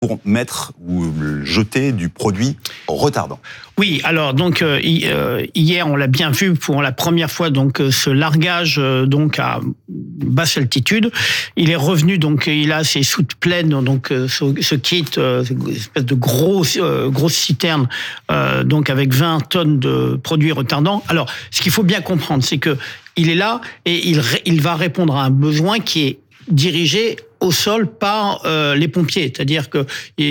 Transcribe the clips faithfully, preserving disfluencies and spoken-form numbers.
pour mettre ou jeter du produit retardant. Oui, alors donc euh, hier on l'a bien vu pour la première fois donc ce largage euh, donc à basse altitude. Il est revenu donc il a ses soutes pleines donc ce, ce kit euh, une espèce de gros euh, grosse citerne euh, donc avec vingt tonnes de produits retardants. Alors ce qu'il faut bien comprendre c'est que il est là et il il va répondre à un besoin qui est dirigé au sol par euh, les pompiers, c'est-à-dire que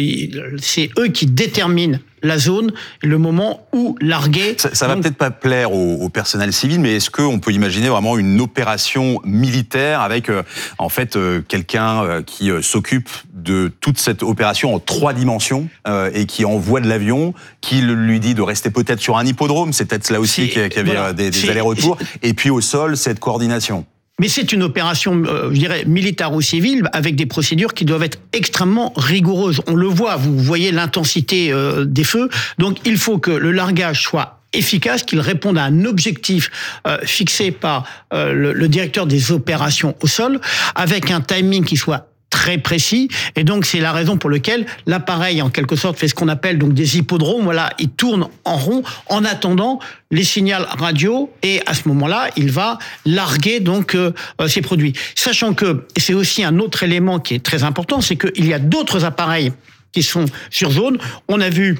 c'est eux qui déterminent la zone, le moment où larguer. Ça, ça va peut-être pas plaire au, au personnel civil, mais est-ce qu'on peut imaginer vraiment une opération militaire avec euh, en fait euh, quelqu'un euh, qui euh, s'occupe de toute cette opération en trois dimensions euh, et qui envoie de l'avion, qui lui dit de rester peut-être sur un hippodrome, c'est peut-être là aussi qu'il y avait voilà, des, des allers-retours, et puis au sol cette coordination. Mais c'est une opération, euh, je dirais, militaire ou civile, avec des procédures qui doivent être extrêmement rigoureuses. On le voit, vous voyez l'intensité euh, des feux. Donc il faut que le largage soit efficace, qu'il réponde à un objectif euh, fixé par euh, le, le directeur des opérations au sol, avec un timing qui soit très précis, et donc c'est la raison pour laquelle l'appareil en quelque sorte fait ce qu'on appelle donc des hippodromes. Voilà, il tourne en rond en attendant les signaux radio, et à ce moment-là, il va larguer donc euh, ses produits. Sachant que c'est aussi un autre élément qui est très important, c'est qu'il y a d'autres appareils qui sont sur zone. On a vu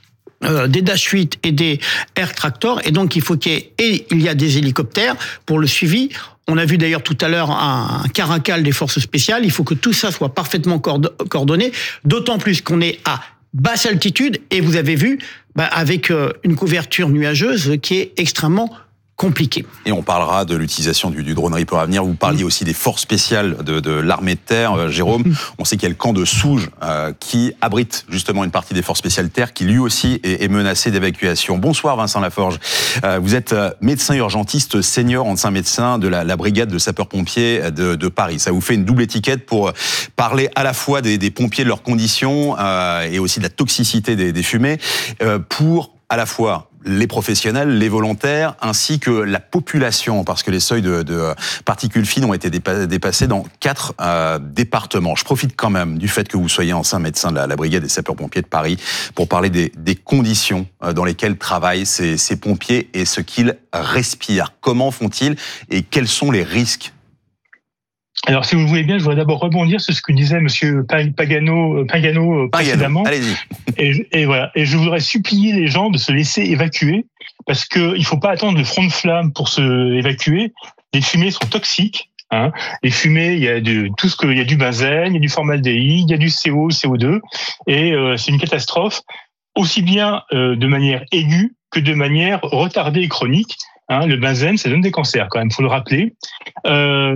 Euh, des Dash huit et des Air Tractor, et donc il faut qu'il y ait, et il y a des hélicoptères pour le suivi. On a vu d'ailleurs tout à l'heure un, un caracal des forces spéciales. Il faut que tout ça soit parfaitement coordonné, d'autant plus qu'on est à basse altitude, et vous avez vu, bah, avec euh, une couverture nuageuse qui est extrêmement compliqué. Et on parlera de l'utilisation du, du drone Reaper à venir. Vous parliez aussi des forces spéciales de, de l'armée de terre, euh, Jérôme. On sait qu'il y a le camp de Souges euh, qui abrite justement une partie des forces spéciales de terre qui lui aussi est, est menacé d'évacuation. Bonsoir Vincent Laforge. Euh, vous êtes médecin urgentiste senior, ancien médecin de la, la brigade de sapeurs-pompiers de, de Paris. Ça vous fait une double étiquette pour parler à la fois des, des pompiers, de leurs conditions euh, et aussi de la toxicité des, des fumées, euh, pour à la fois les professionnels, les volontaires, ainsi que la population, parce que les seuils de, de particules fines ont été dépassés dans quatre euh, départements. Je profite quand même du fait que vous soyez ancien médecin de la, la brigade des sapeurs-pompiers de Paris pour parler des, des conditions dans lesquelles travaillent ces, ces pompiers et ce qu'ils respirent. Comment font-ils et quels sont les risques ? Alors, si vous le voulez bien, je voudrais d'abord rebondir sur ce que disait Monsieur Pagano, Pagano précédemment. Allez-y. Et, et voilà. Et je voudrais supplier les gens de se laisser évacuer, parce que il faut pas attendre le front de flamme pour se évacuer. Les fumées sont toxiques. Hein. Les fumées, il y a de tout ce que, il y a du benzène, il y a du formaldéhyde, il y a du C O, C O deux, et euh, c'est une catastrophe, aussi bien euh, de manière aiguë que de manière retardée et chronique. Hein. Le benzène, ça donne des cancers, quand même, faut le rappeler. Euh,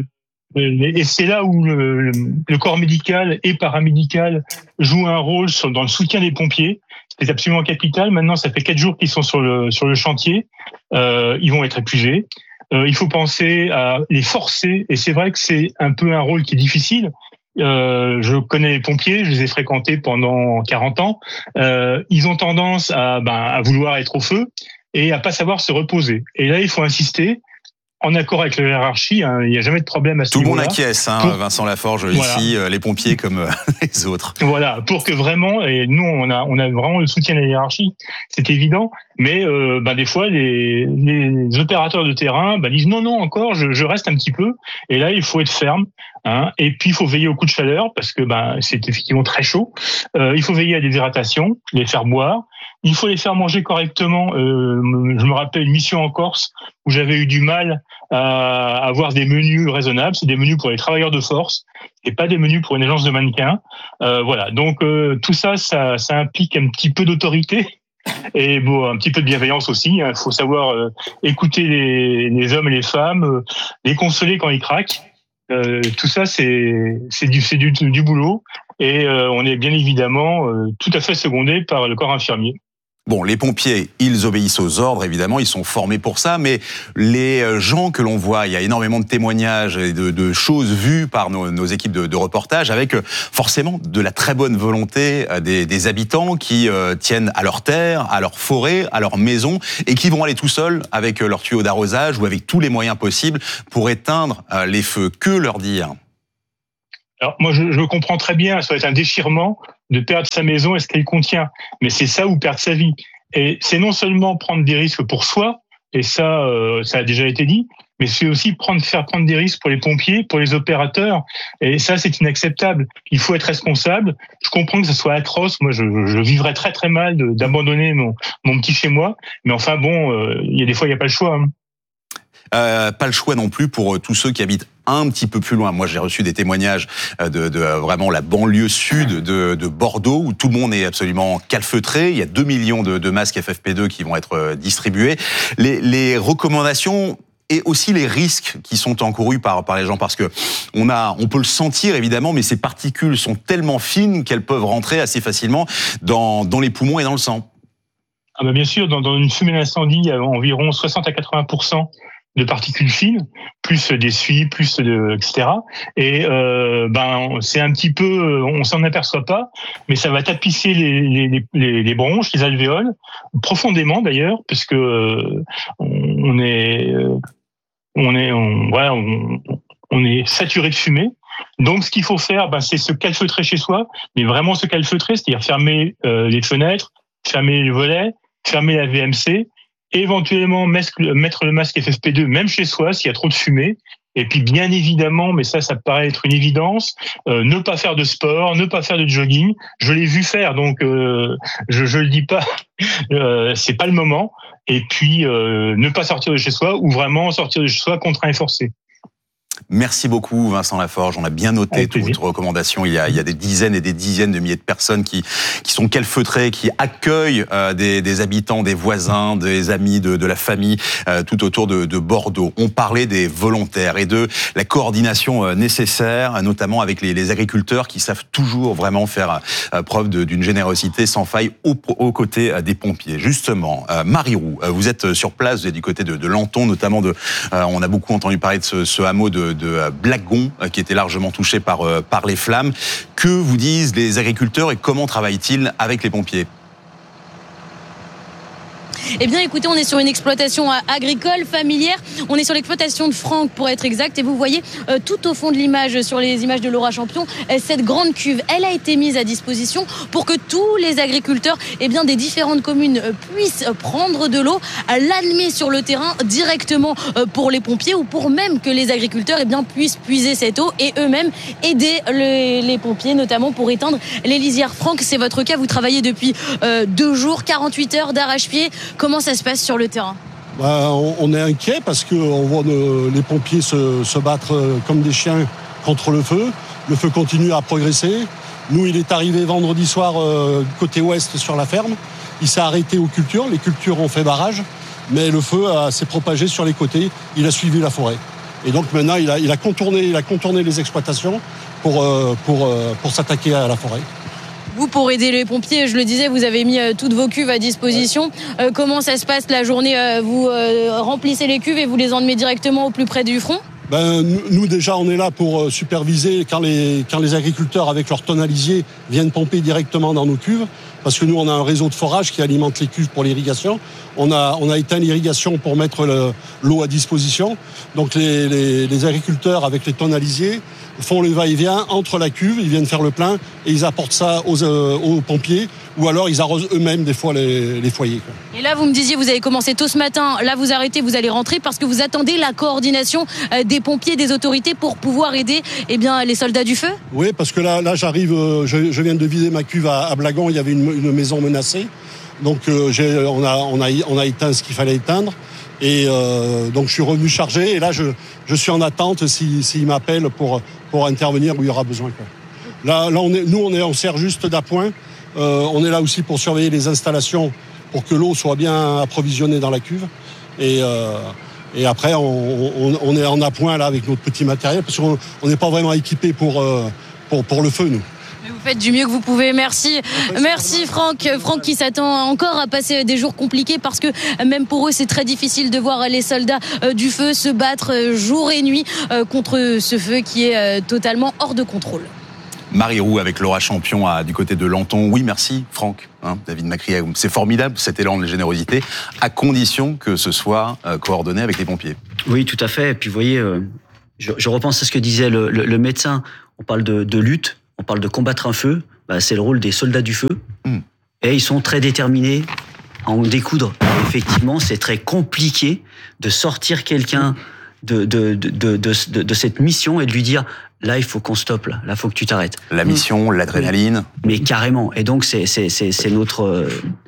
Et c'est là où le, le corps médical et paramédical joue un rôle sur, dans le soutien des pompiers. C'est absolument capital. Maintenant, ça fait quatre jours qu'ils sont sur le, sur le chantier. Euh, ils vont être épuisés. Euh, il faut penser à les forcer. Et c'est vrai que c'est un peu un rôle qui est difficile. Euh, je connais les pompiers, je les ai fréquentés pendant quarante ans. Euh, ils ont tendance à, ben, à vouloir être au feu et à pas savoir se reposer. Et là, il faut insister. En accord avec la hiérarchie, hein, il n'y a jamais de problème à ce niveau-là. Tout le monde acquiesce, hein, pour... Vincent Laforge, voilà. Ici, les pompiers comme les autres. Voilà, pour que vraiment, et nous, on a, on a vraiment le soutien de la hiérarchie, c'est évident, mais euh, bah, des fois, les, les opérateurs de terrain bah, disent non, non, encore, je, je reste un petit peu, et là, il faut être ferme, hein, et puis il faut veiller au coup de chaleur, parce que bah, c'est effectivement très chaud, euh, il faut veiller à la déshydratation, les faire boire, il faut les faire manger correctement. Euh, je me rappelle une mission en Corse où j'avais eu du mal à avoir des menus raisonnables. C'est des menus pour les travailleurs de force et pas des menus pour une agence de mannequins. Euh, voilà. Donc euh, tout ça, ça, ça implique un petit peu d'autorité et bon, un petit peu de bienveillance aussi. Il faut savoir euh, écouter les, les hommes et les femmes, euh, les consoler quand ils craquent. Euh, tout ça, c'est, c'est, du, c'est du, du boulot et euh, on est bien évidemment euh, tout à fait secondé par le corps infirmier. Bon, les pompiers, ils obéissent aux ordres, évidemment, ils sont formés pour ça, mais les gens que l'on voit, il y a énormément de témoignages et de, de choses vues par nos, nos équipes de, de reportage, avec forcément de la très bonne volonté des, des habitants qui euh, tiennent à leur terre, à leur forêt, à leur maison, et qui vont aller tout seuls avec leur tuyau d'arrosage ou avec tous les moyens possibles pour éteindre les feux. Que leur dire ? Alors moi, je, je comprends très bien, ça va être un déchirement de perdre sa maison et ce qu'elle contient, mais c'est ça ou perdre sa vie. Et c'est non seulement prendre des risques pour soi, et ça, euh, ça a déjà été dit, mais c'est aussi prendre, faire prendre des risques pour les pompiers, pour les opérateurs, et ça, c'est inacceptable. Il faut être responsable. Je comprends que ce soit atroce. Moi, je, je vivrais très très mal de, d'abandonner mon, mon petit chez moi, mais enfin bon, euh, il y a des fois, il n'y a pas le choix. Hein. Euh, pas le choix non plus pour tous ceux qui habitent un petit peu plus loin. Moi, j'ai reçu des témoignages de, de vraiment la banlieue sud de, de Bordeaux, où tout le monde est absolument calfeutré. Il y a deux millions de, de masques F F P deux qui vont être distribués. Les, les recommandations et aussi les risques qui sont encourus par, par les gens, parce que on a, on peut le sentir évidemment, mais ces particules sont tellement fines qu'elles peuvent rentrer assez facilement dans, dans les poumons et dans le sang. Ah bah bien sûr, dans, dans une fumée d'incendie, il y a environ soixante à quatre-vingts pour cent de particules fines, plus des suies, plus de, et cetera. Et euh, ben c'est un petit peu, on s'en aperçoit pas, mais ça va tapisser les, les, les, les bronches, les alvéoles, profondément d'ailleurs, parce que euh, on est, on est, on, voilà, on, on est saturé de fumée. Donc, ce qu'il faut faire, ben, c'est se calfeutrer chez soi, mais vraiment se calfeutrer, c'est-à-dire fermer euh, les fenêtres, fermer les volets, fermer la V M C. Éventuellement mettre le masque F F P deux même chez soi s'il y a trop de fumée. Et puis bien évidemment, mais ça, ça paraît être une évidence, euh, ne pas faire de sport, ne pas faire de jogging. Je l'ai vu faire, donc euh, je je le dis pas, euh, c'est pas le moment. Et puis euh, ne pas sortir de chez soi ou vraiment sortir de chez soi contraint et forcé. Merci beaucoup Vincent Laforge, on a bien noté toutes vos recommandations. Il y a, il y a des dizaines et des dizaines de milliers de personnes qui, qui sont calfeutrées, qui accueillent euh, des, des habitants, des voisins, des amis, de, de la famille, euh, tout autour de, de Bordeaux. On parlait des volontaires et de la coordination euh, nécessaire, notamment avec les, les agriculteurs qui savent toujours vraiment faire euh, preuve de, d'une générosité sans faille aux, aux côtés euh, des pompiers. Justement, euh, Marie Roux, euh, vous êtes sur place, vous êtes du côté de, de Lanton, notamment de, euh, on a beaucoup entendu parler de ce, ce hameau de de Blagon, qui était largement touché par, par les flammes. Que vous disent les agriculteurs et comment travaillent-ils avec les pompiers ? Eh bien, écoutez, on est sur une exploitation agricole, familière. On est sur l'exploitation de Franck, pour être exact. Et vous voyez, euh, tout au fond de l'image, sur les images de Laura Champion, euh, cette grande cuve, elle a été mise à disposition pour que tous les agriculteurs, eh bien, des différentes communes euh, puissent prendre de l'eau, euh, l'amener sur le terrain directement euh, pour les pompiers, ou pour même que les agriculteurs, eh bien, puissent puiser cette eau et eux-mêmes aider les, les pompiers, notamment pour éteindre les lisières. Franck, c'est votre cas. Vous travaillez depuis euh, deux jours, quarante-huit heures d'arrache-pied. Comment ça se passe sur le terrain ? Bah, on, on est inquiet parce qu'on voit de, les pompiers se, se battre comme des chiens contre le feu. Le feu continue à progresser. Nous, il est arrivé vendredi soir euh, côté ouest sur la ferme. Il s'est arrêté aux cultures. Les cultures ont fait barrage, mais le feu a, s'est propagé sur les côtés. Il a suivi la forêt. Et donc maintenant, il a, il a, contourné, il a contourné les exploitations pour, euh, pour, euh, pour s'attaquer à la forêt. Vous, pour aider les pompiers, je le disais, vous avez mis euh, toutes vos cuves à disposition. Euh, comment ça se passe la journée ? euh, Vous euh, remplissez les cuves et vous les emmenez directement au plus près du front ? Ben, nous, déjà, on est là pour superviser quand les, quand les agriculteurs, avec leurs tonalisiers, viennent pomper directement dans nos cuves. Parce que nous, on a un réseau de forage qui alimente les cuves pour l'irrigation. On a, on a éteint l'irrigation pour mettre le, l'eau à disposition. Donc, les, les, les agriculteurs, avec les tonalisiers, font le va-et-vient entre la cuve, ils viennent faire le plein et ils apportent ça aux, euh, aux pompiers, ou alors ils arrosent eux-mêmes des fois les, les foyers, quoi. Et là, vous me disiez, vous avez commencé tôt ce matin, là vous arrêtez, vous allez rentrer parce que vous attendez la coordination des pompiers, des autorités pour pouvoir aider eh bien, les soldats du feu ? Oui, parce que là, là j'arrive, je, je viens de vider ma cuve à, à Blagon, il y avait une, une maison menacée, donc euh, j'ai, on, a, on, a, on a éteint ce qu'il fallait éteindre. Et euh, donc je suis revenu charger et là je, je suis en attente s'ils si, si m'appellent pour, pour intervenir où il y aura besoin, quoi. Là, là on est, nous on, est, on sert juste d'appoint. Euh, on est là aussi pour surveiller les installations pour que l'eau soit bien approvisionnée dans la cuve. Et, euh, et après on, on, on est en appoint là avec notre petit matériel parce qu'on n'est pas vraiment équipé pour, euh, pour, pour le feu, nous. Mais vous faites du mieux que vous pouvez, merci. Merci Franck. Franck qui s'attend encore à passer des jours compliqués parce que même pour eux c'est très difficile de voir les soldats du feu se battre jour et nuit contre ce feu qui est totalement hors de contrôle. Marie Roux avec Laura Champion à, du côté de Lanton. Oui, merci Franck, hein, David Macri. C'est formidable cet élan de générosité, à condition que ce soit euh, coordonné avec les pompiers. Oui, tout à fait. Et puis vous voyez, euh, je, je repense à ce que disait le, le, le médecin. on parle de, de lutte, on parle de combattre un feu, bah, c'est le rôle des soldats du feu. Mmh. Et ils sont très déterminés à en découdre. Effectivement, c'est très compliqué de sortir quelqu'un de, de, de, de, de, de, de cette mission et de lui dire là, il faut qu'on stoppe, là, là, il faut que tu t'arrêtes. La mission, mmh. l'adrénaline. Mais carrément. Et donc, c'est, c'est, c'est, c'est notre... Euh,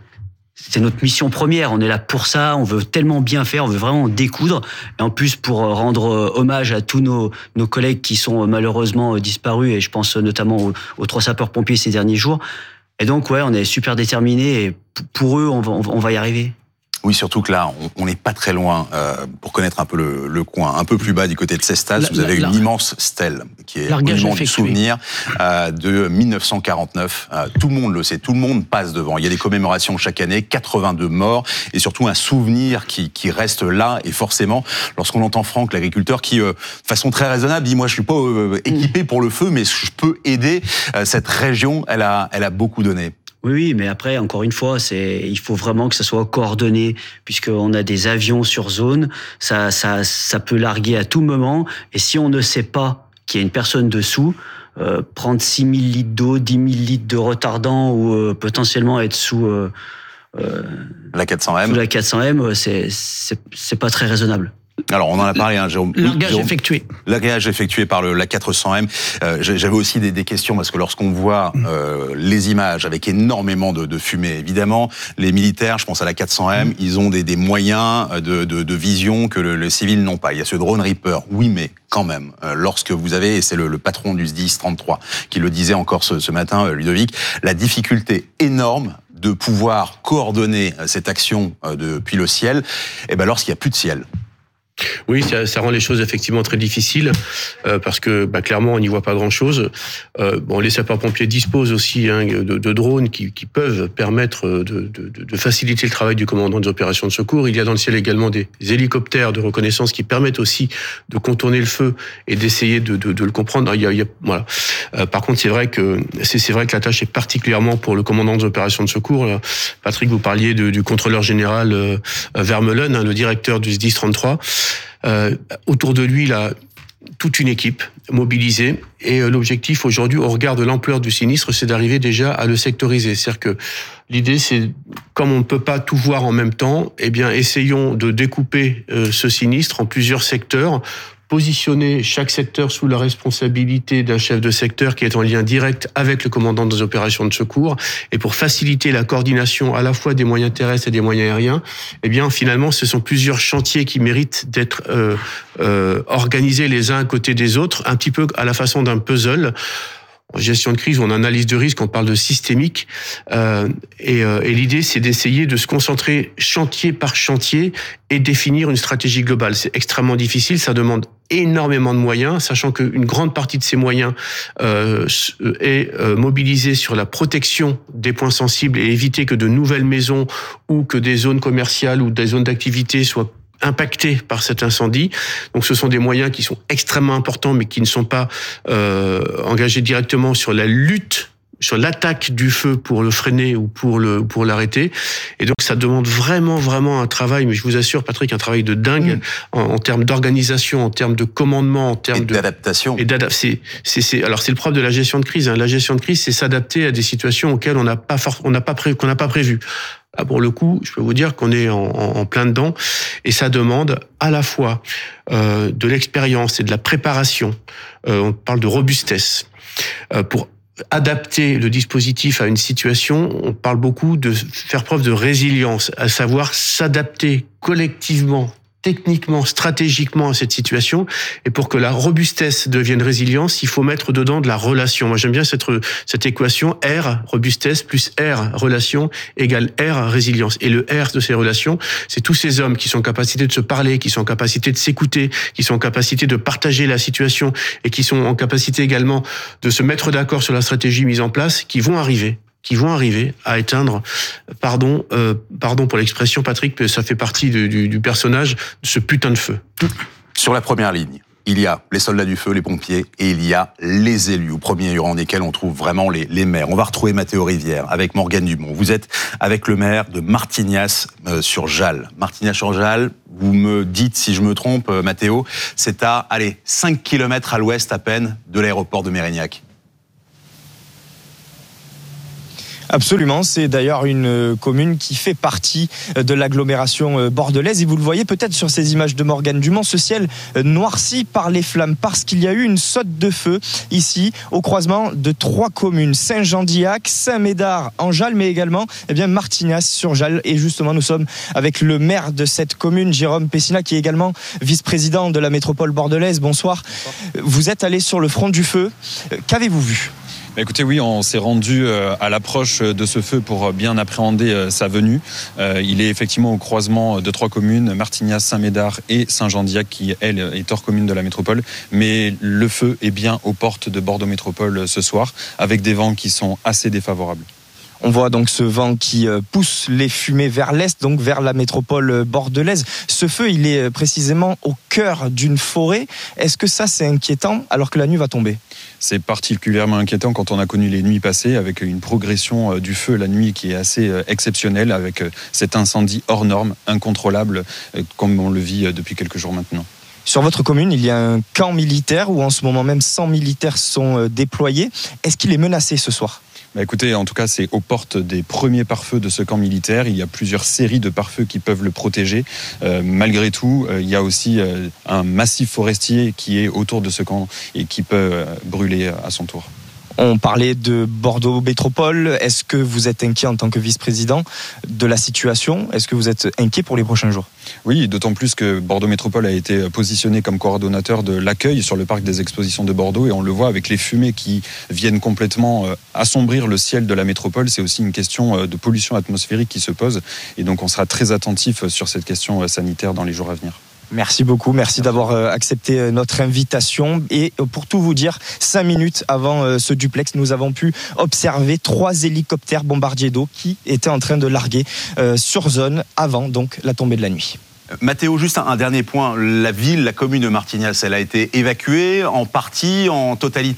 C'est notre mission première, on est là pour ça, on veut tellement bien faire, on veut vraiment découdre. Et en plus, pour rendre hommage à tous nos, nos collègues qui sont malheureusement disparus, et je pense notamment aux, aux trois sapeurs-pompiers ces derniers jours. Et donc, ouais, on est super déterminés, et pour eux, on va, on va y arriver. Oui, surtout que là, on n'est pas très loin euh, pour connaître un peu le, le coin. Un peu plus bas du côté de Cestas, la, vous avez la, une la, immense stèle qui est monument du souvenir euh, de mille neuf cent quarante-neuf. Euh, tout le monde le sait, tout le monde passe devant. Il y a des commémorations chaque année, quatre-vingt-deux morts et surtout un souvenir qui, qui reste là. Et forcément, lorsqu'on entend Franck, l'agriculteur, qui, euh, de façon très raisonnable, dit « Moi, je suis pas euh, équipé pour le feu, mais je peux aider. Euh, cette région, elle a, elle a beaucoup donné. » Oui, oui, mais après, encore une fois, c'est, il faut vraiment que ça soit coordonné, puisqu'on a des avions sur zone, ça, ça, ça peut larguer à tout moment, et si on ne sait pas qu'il y a une personne dessous, euh, prendre six mille litres d'eau, dix mille litres de retardant, ou euh, potentiellement être sous, euh, euh, la quatre cents M, sous la quatre cents M, c'est, c'est, c'est pas très raisonnable. Alors, on en a parlé, hein, Jérôme. Largage Jérôme, effectué. Largage effectué par le, la quatre cents M. Euh, j'avais aussi des, des questions parce que lorsqu'on voit euh, les images avec énormément de, de fumée, évidemment, les militaires, je pense à la quatre cents M, ils ont des, des moyens de, de, de vision que le, les civils n'ont pas. Il y a ce drone Reaper, oui, mais quand même, euh, lorsque vous avez, et c'est le, le patron du S D I S trente-trois qui le disait encore ce, ce matin, Ludovic, la difficulté énorme de pouvoir coordonner cette action euh, depuis le ciel, et ben lorsqu'il n'y a plus de ciel. Oui, ça, ça rend les choses effectivement très difficiles euh, parce que bah, clairement on n'y voit pas grand-chose. Euh, bon, les sapeurs-pompiers disposent aussi hein, de, de drones qui, qui peuvent permettre de, de, de faciliter le travail du commandant des opérations de secours. Il y a dans le ciel également des hélicoptères de reconnaissance qui permettent aussi de contourner le feu et d'essayer de, de, de le comprendre. Il y a, il y a, voilà. Euh, par contre, c'est vrai que c'est, c'est vrai que la tâche est particulièrement pour le commandant des opérations de secours. Là, Patrick, vous parliez de, du contrôleur général euh, Vermeulen, hein, le directeur du S D I S trente-trois. Euh, autour de lui, il a toute une équipe mobilisée et euh, l'objectif aujourd'hui, au regard de l'ampleur du sinistre, c'est d'arriver déjà à le sectoriser. C'est-à-dire que l'idée, c'est, comme on ne peut pas tout voir en même temps, eh bien, essayons de découper euh, ce sinistre en plusieurs secteurs, positionner chaque secteur sous la responsabilité d'un chef de secteur qui est en lien direct avec le commandant des opérations de secours. Et pour faciliter la coordination à la fois des moyens terrestres et des moyens aériens, eh bien, finalement, ce sont plusieurs chantiers qui méritent d'être euh, euh, organisés les uns à côté des autres, un petit peu à la façon d'un puzzle. En gestion de crise, on analyse de risque, on parle de systémique. Euh, et, euh, et l'idée, c'est d'essayer de se concentrer chantier par chantier et définir une stratégie globale. C'est extrêmement difficile, ça demande énormément de moyens, sachant qu'une grande partie de ces moyens euh, est euh, mobilisée sur la protection des points sensibles et éviter que de nouvelles maisons ou que des zones commerciales ou des zones d'activité soient impactés par cet incendie. Donc ce sont des moyens qui sont extrêmement importants, mais qui ne sont pas euh, engagés directement sur la lutte, sur l'attaque du feu pour le freiner ou pour le pour l'arrêter. Et donc ça demande vraiment vraiment un travail, mais je vous assure, Patrick, un travail de dingue mmh. en, en termes d'organisation, en termes de commandement, en termes et de d'adaptation. Et d'adap- c'est, c'est, c'est alors c'est le propre de la gestion de crise. Hein. La gestion de crise, c'est s'adapter à des situations auxquelles on n'a pas for- on n'a pas pré- qu'on n'a pas prévu. Là, pour le coup, je peux vous dire qu'on est en, en, en plein dedans, et ça demande à la fois euh, de l'expérience et de la préparation. Euh, on parle de robustesse euh, pour adapter le dispositif à une situation. On parle beaucoup de faire preuve de résilience, à savoir s'adapter collectivement, techniquement, stratégiquement à cette situation. Et pour que la robustesse devienne résilience, il faut mettre dedans de la relation. Moi, j'aime bien cette, cette équation R, robustesse, plus R, relation, égale R, résilience. Et le R de ces relations, c'est tous ces hommes qui sont en capacité de se parler, qui sont en capacité de s'écouter, qui sont en capacité de partager la situation et qui sont en capacité également de se mettre d'accord sur la stratégie mise en place, qui vont arriver. qui vont arriver à éteindre, pardon, euh, pardon pour l'expression, Patrick, mais ça fait partie du, du, du personnage, de ce putain de feu. Sur la première ligne, il y a les soldats du feu, les pompiers, et il y a les élus, au premier rang desquels on trouve vraiment les, les maires. On va retrouver Mathéo Rivière avec Morgane Dumont. Vous êtes avec le maire de Martignas euh, sur Jalles. Martignas sur Jalles, vous me dites si je me trompe, Mathéo, c'est à, allez, cinq kilomètres à l'ouest à peine de l'aéroport de Mérignac. Absolument, c'est d'ailleurs une commune qui fait partie de l'agglomération bordelaise et vous le voyez peut-être sur ces images de Morgane Dumont, ce ciel noirci par les flammes parce qu'il y a eu une saute de feu ici au croisement de trois communes, Saint-Jean-d'Illac, Saint-Médard-en-Jalles mais également eh bien, Martignas-sur-Jalles et justement nous sommes avec le maire de cette commune, Jérôme Pessina qui est également vice-président de la métropole bordelaise. Bonsoir. Bonsoir. Vous êtes allé sur le front du feu, qu'avez-vous vu ? Écoutez, oui, on s'est rendu à l'approche de ce feu pour bien appréhender sa venue. Il est effectivement au croisement de trois communes, Martignas, Saint-Médard et Saint-Jean-d'Illac, qui, elle, est hors commune de la métropole. Mais le feu est bien aux portes de Bordeaux Métropole ce soir, avec des vents qui sont assez défavorables. On voit donc ce vent qui pousse les fumées vers l'est, donc vers la métropole bordelaise. Ce feu, il est précisément au cœur d'une forêt. Est-ce que ça, c'est inquiétant alors que la nuit va tomber ? C'est particulièrement inquiétant quand on a connu les nuits passées avec une progression du feu la nuit qui est assez exceptionnelle avec cet incendie hors norme, incontrôlable, comme on le vit depuis quelques jours maintenant. Sur votre commune, il y a un camp militaire où en ce moment même cent militaires sont déployés. Est-ce qu'il est menacé ce soir ? Bah écoutez, en tout cas, c'est aux portes des premiers pare-feux de ce camp militaire. Il y a plusieurs séries de pare-feux qui peuvent le protéger. Euh, malgré tout, euh, il y a aussi euh, un massif forestier qui est autour de ce camp et qui peut euh, brûler à son tour. On parlait de Bordeaux Métropole. Est-ce que vous êtes inquiet en tant que vice-président de la situation ? Est-ce que vous êtes inquiet pour les prochains jours ? Oui, d'autant plus que Bordeaux Métropole a été positionné comme coordonnateur de l'accueil sur le parc des expositions de Bordeaux et on le voit avec les fumées qui viennent complètement assombrir le ciel de la métropole. C'est aussi une question de pollution atmosphérique qui se pose et donc on sera très attentif sur cette question sanitaire dans les jours à venir. Merci beaucoup, merci d'avoir accepté notre invitation et pour tout vous dire, cinq minutes avant ce duplex, nous avons pu observer trois hélicoptères bombardiers d'eau qui étaient en train de larguer sur zone avant donc la tombée de la nuit. Mathéo, juste un, un dernier point, la ville, la commune de Martignas, elle a été évacuée en partie, en totalité ?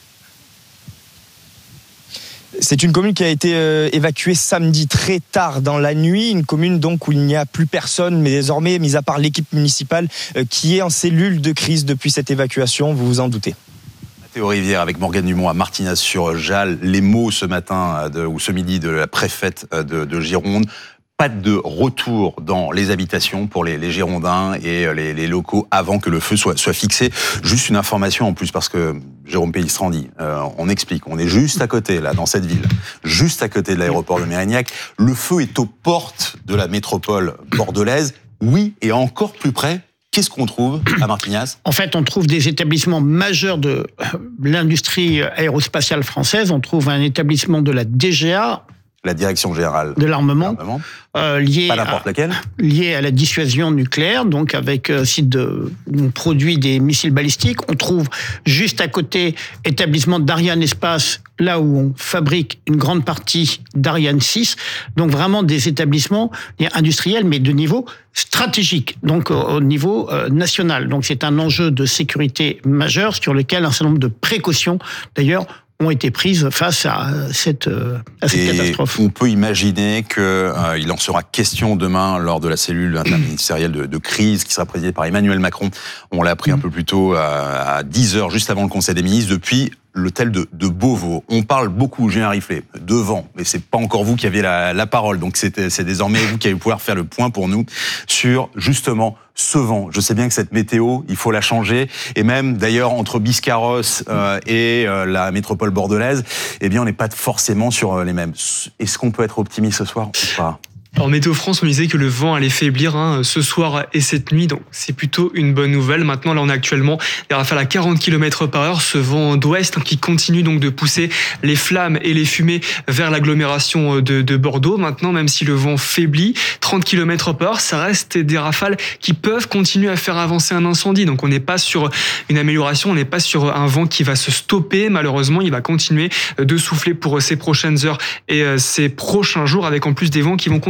C'est une commune qui a été euh, évacuée samedi très tard dans la nuit, une commune donc où il n'y a plus personne, mais désormais, mis à part l'équipe municipale euh, qui est en cellule de crise depuis cette évacuation, vous vous en doutez. Mathéo Rivière avec Morgane Dumont à Martignas-sur-Jalles, les mots ce matin de, ou ce midi de la préfète de, de Gironde. Pas de retour dans les habitations pour les, les Girondins et les, les locaux avant que le feu soit, soit fixé. Juste une information en plus parce que Jérôme Pellistrandi, euh, on explique, on est juste à côté là dans cette ville, juste à côté de l'aéroport de Mérignac. Le feu est aux portes de la métropole bordelaise. Oui, et encore plus près. Qu'est-ce qu'on trouve à Martignas ? En fait, on trouve des établissements majeurs de l'industrie aérospatiale française. On trouve un établissement de la D G A. La direction générale de l'armement, euh, lié, pas n'importe à, laquelle. lié à la dissuasion nucléaire, donc avec euh, site de, on produit des missiles balistiques. On trouve juste à côté établissement d'Ariane Espace, là où on fabrique une grande partie d'Ariane six. Donc vraiment des établissements industriels, mais de niveau stratégique, donc au, au niveau euh, national. Donc c'est un enjeu de sécurité majeur sur lequel un certain nombre de précautions, d'ailleurs, ont été prises face à cette, à cette et catastrophe. On peut imaginer qu'il euh, en sera question demain lors de la cellule interministérielle de, de crise qui sera présidée par Emmanuel Macron. On l'a appris un peu plus tôt à, à dix heures, juste avant le Conseil des ministres, depuis l'hôtel de, de Beauvau. On parle beaucoup, j'ai un riflet, de vent, mais c'est pas encore vous qui aviez la, la parole, donc c'est, c'est désormais vous qui allez pouvoir faire le point pour nous sur justement ce vent. Je sais bien que cette météo, il faut la changer, et même d'ailleurs entre Biscarrosse euh, et euh, la métropole bordelaise, eh bien on n'est pas forcément sur euh, les mêmes. Est-ce qu'on peut être optimiste ce soir ou pas ? Alors Météo France, on disait que le vent allait faiblir hein, ce soir et cette nuit, donc c'est plutôt une bonne nouvelle. Maintenant, là, on a actuellement des rafales à quarante kilomètres par heure, ce vent d'ouest hein, qui continue donc de pousser les flammes et les fumées vers l'agglomération de, de Bordeaux. Maintenant, même si le vent faiblit, trente kilomètres par heure, ça reste des rafales qui peuvent continuer à faire avancer un incendie. Donc on n'est pas sur une amélioration, on n'est pas sur un vent qui va se stopper. Malheureusement, il va continuer de souffler pour ces prochaines heures et ces prochains jours, avec en plus des vents qui vont continuer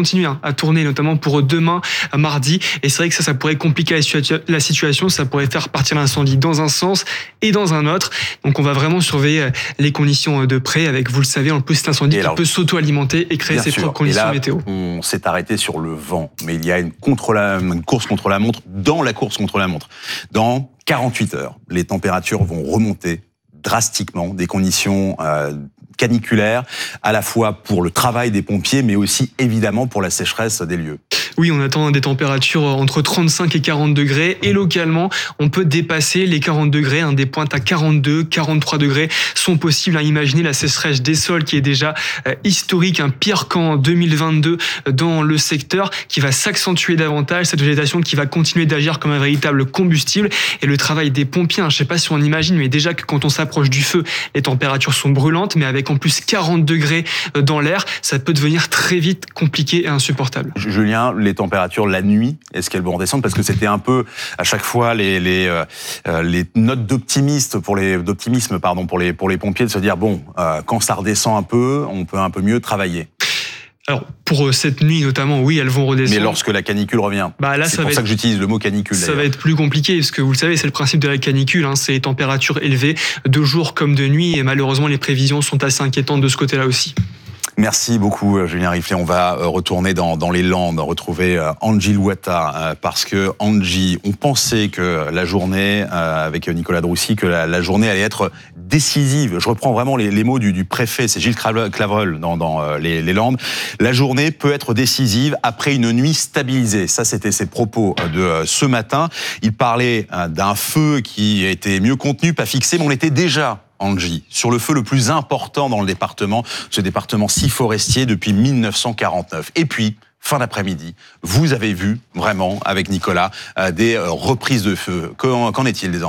continuer hein, à tourner, notamment pour demain, mardi. Et c'est vrai que ça, ça pourrait compliquer la, situa- la situation, ça pourrait faire partir l'incendie dans un sens et dans un autre. Donc on va vraiment surveiller les conditions de près avec, vous le savez, en plus cet incendie et qui alors, peut s'auto-alimenter et créer ses sûr. propres conditions et là, météo. On s'est arrêté sur le vent, mais il y a une, contre la, une course contre la montre dans la course contre la montre. Dans quarante-huit heures, les températures vont remonter drastiquement, des conditions euh, caniculaires, à la fois pour le travail des pompiers, mais aussi évidemment pour la sécheresse des lieux. Oui, on attend des températures entre trente-cinq et quarante degrés et localement, on peut dépasser les quarante degrés. Hein, des pointes à quarante-deux, quarante-trois degrés sont possibles. Hein, imaginez la sécheresse des sols qui est déjà euh, historique, hein, pire qu'en deux mille vingt-deux dans le secteur, qui va s'accentuer davantage. Cette végétation qui va continuer d'agir comme un véritable combustible. Et le travail des pompiers, hein, je ne sais pas si on imagine, mais déjà que quand on s'approche du feu, les températures sont brûlantes, mais avec en plus quarante degrés dans l'air, ça peut devenir très vite compliqué et insupportable. Julien, les températures la nuit, est-ce qu'elles vont redescendre? Parce que c'était un peu à chaque fois les les euh, les notes d'optimiste pour les d'optimisme pardon pour les pour les pompiers de se dire bon euh, quand ça redescend un peu, on peut un peu mieux travailler. Alors, pour cette nuit notamment, oui, elles vont redescendre. Mais lorsque la canicule revient, bah là, c'est ça pour va ça être, que j'utilise le mot canicule. Ça d'ailleurs. va être plus compliqué, parce que vous le savez, c'est le principe de la canicule, hein, c'est les températures élevées de jour comme de nuit, et malheureusement, les prévisions sont assez inquiétantes de ce côté-là aussi. Merci beaucoup, Julien Riflet. On va retourner dans, dans les Landes, retrouver Angie Louata, parce que Angie, on pensait que la journée, avec Nicolas Droussy, que la, la journée allait être décisive. Je reprends vraiment les, les mots du, du préfet, c'est Gilles Clavreul dans, dans les, les Landes. La journée peut être décisive après une nuit stabilisée. Ça, c'était ses propos de ce matin. Il parlait d'un feu qui était mieux contenu, pas fixé, mais on était déjà Angie, sur le feu le plus important dans le département, ce département si forestier depuis mille neuf cent quarante-neuf. Et puis, fin d'après-midi, vous avez vu, vraiment, avec Nicolas, euh, des euh, reprises de feu. Qu'en, qu'en est-il désormais ?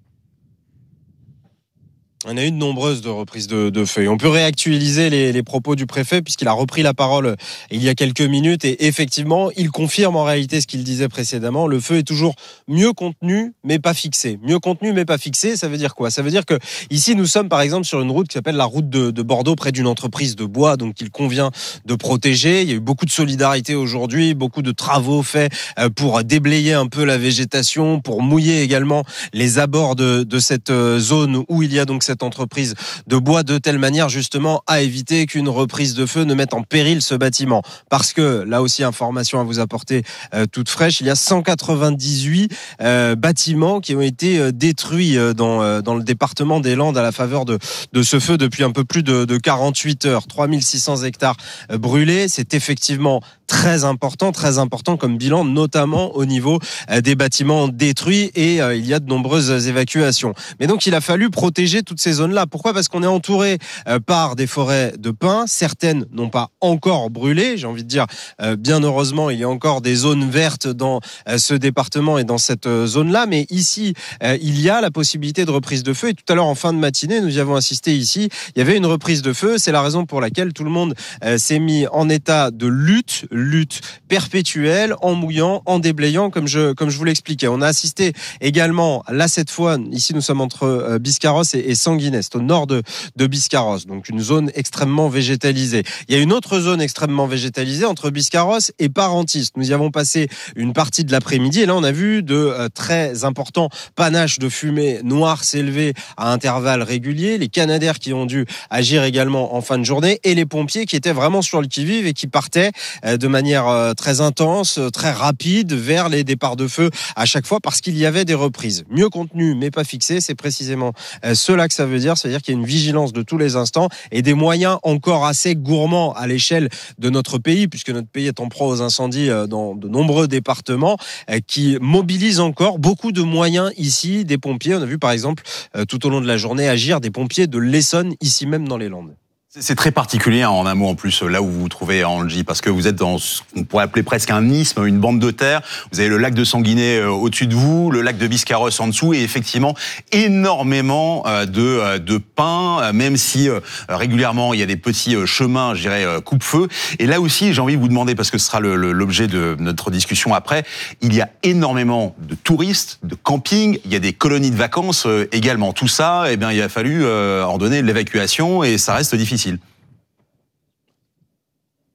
On a eu de nombreuses de reprises de, de feu. Et on peut réactualiser les, les propos du préfet puisqu'il a repris la parole il y a quelques minutes et effectivement, il confirme en réalité ce qu'il disait précédemment. Le feu est toujours mieux contenu, mais pas fixé. Mieux contenu, mais pas fixé, ça veut dire quoi ? Ça veut dire que ici, nous sommes par exemple sur une route qui s'appelle la route de, de Bordeaux, près d'une entreprise de bois, donc il convient de protéger. Il y a eu beaucoup de solidarité aujourd'hui, beaucoup de travaux faits pour déblayer un peu la végétation, pour mouiller également les abords de, de cette zone où il y a donc cette cette entreprise de bois de telle manière justement à éviter qu'une reprise de feu ne mette en péril ce bâtiment. Parce que, là aussi, information à vous apporter euh, toute fraîche, il y a cent quatre-vingt-dix-huit euh, bâtiments qui ont été euh, détruits euh, dans, euh, dans le département des Landes à la faveur de, de ce feu depuis un peu plus de, de quarante-huit heures. trois mille six cents hectares euh, brûlés, c'est effectivement très important, très important comme bilan, notamment au niveau euh, des bâtiments détruits et euh, il y a de nombreuses évacuations. Mais donc, il a fallu protéger toutes ces zones-là. Pourquoi ? Parce qu'on est entouré euh, par des forêts de pins. Certaines n'ont pas encore brûlé. J'ai envie de dire, euh, bien heureusement, il y a encore des zones vertes dans euh, ce département et dans cette euh, zone-là. Mais ici, euh, il y a la possibilité de reprise de feu. Et tout à l'heure, en fin de matinée, nous y avons assisté ici. Il y avait une reprise de feu. C'est la raison pour laquelle tout le monde euh, s'est mis en état de lutte, lutte perpétuelle, en mouillant, en déblayant, comme je, comme je vous l'expliquais. On a assisté également, là, cette fois, ici, nous sommes entre euh, Biscarrosse et, et Sanguinès, au nord de, de Biscarrosse, donc une zone extrêmement végétalisée. Il y a une autre zone extrêmement végétalisée entre Biscarrosse et Parentis. Nous y avons passé une partie de l'après-midi et là on a vu de euh, très importants panaches de fumée noire s'élever à intervalles réguliers, les Canadaires qui ont dû agir également en fin de journée et les pompiers qui étaient vraiment sur le qui-vive et qui partaient euh, de manière euh, très intense, très rapide vers les départs de feu à chaque fois parce qu'il y avait des reprises. Mieux contenues mais pas fixées, c'est précisément euh, cela que ça veut dire, c'est-à-dire qu'il y a une vigilance de tous les instants et des moyens encore assez gourmands à l'échelle de notre pays, puisque notre pays est en proie aux incendies dans de nombreux départements, qui mobilisent encore beaucoup de moyens ici, des pompiers. On a vu par exemple tout au long de la journée agir des pompiers de l'Essonne, ici même dans les Landes. C'est très particulier, en un mot en plus, là où vous vous trouvez, Angie, parce que vous êtes dans ce qu'on pourrait appeler presque un isthme, une bande de terre. Vous avez le lac de Sanguinet au-dessus de vous, le lac de Biscarrosse en dessous, et effectivement, énormément de, de pins, même si régulièrement, il y a des petits chemins, je dirais, coupe-feu. Et là aussi, j'ai envie de vous demander, parce que ce sera le, le, l'objet de notre discussion après, il y a énormément de touristes, de camping, il y a des colonies de vacances également. Tout ça, eh bien, il a fallu ordonner l'évacuation, et ça reste difficile.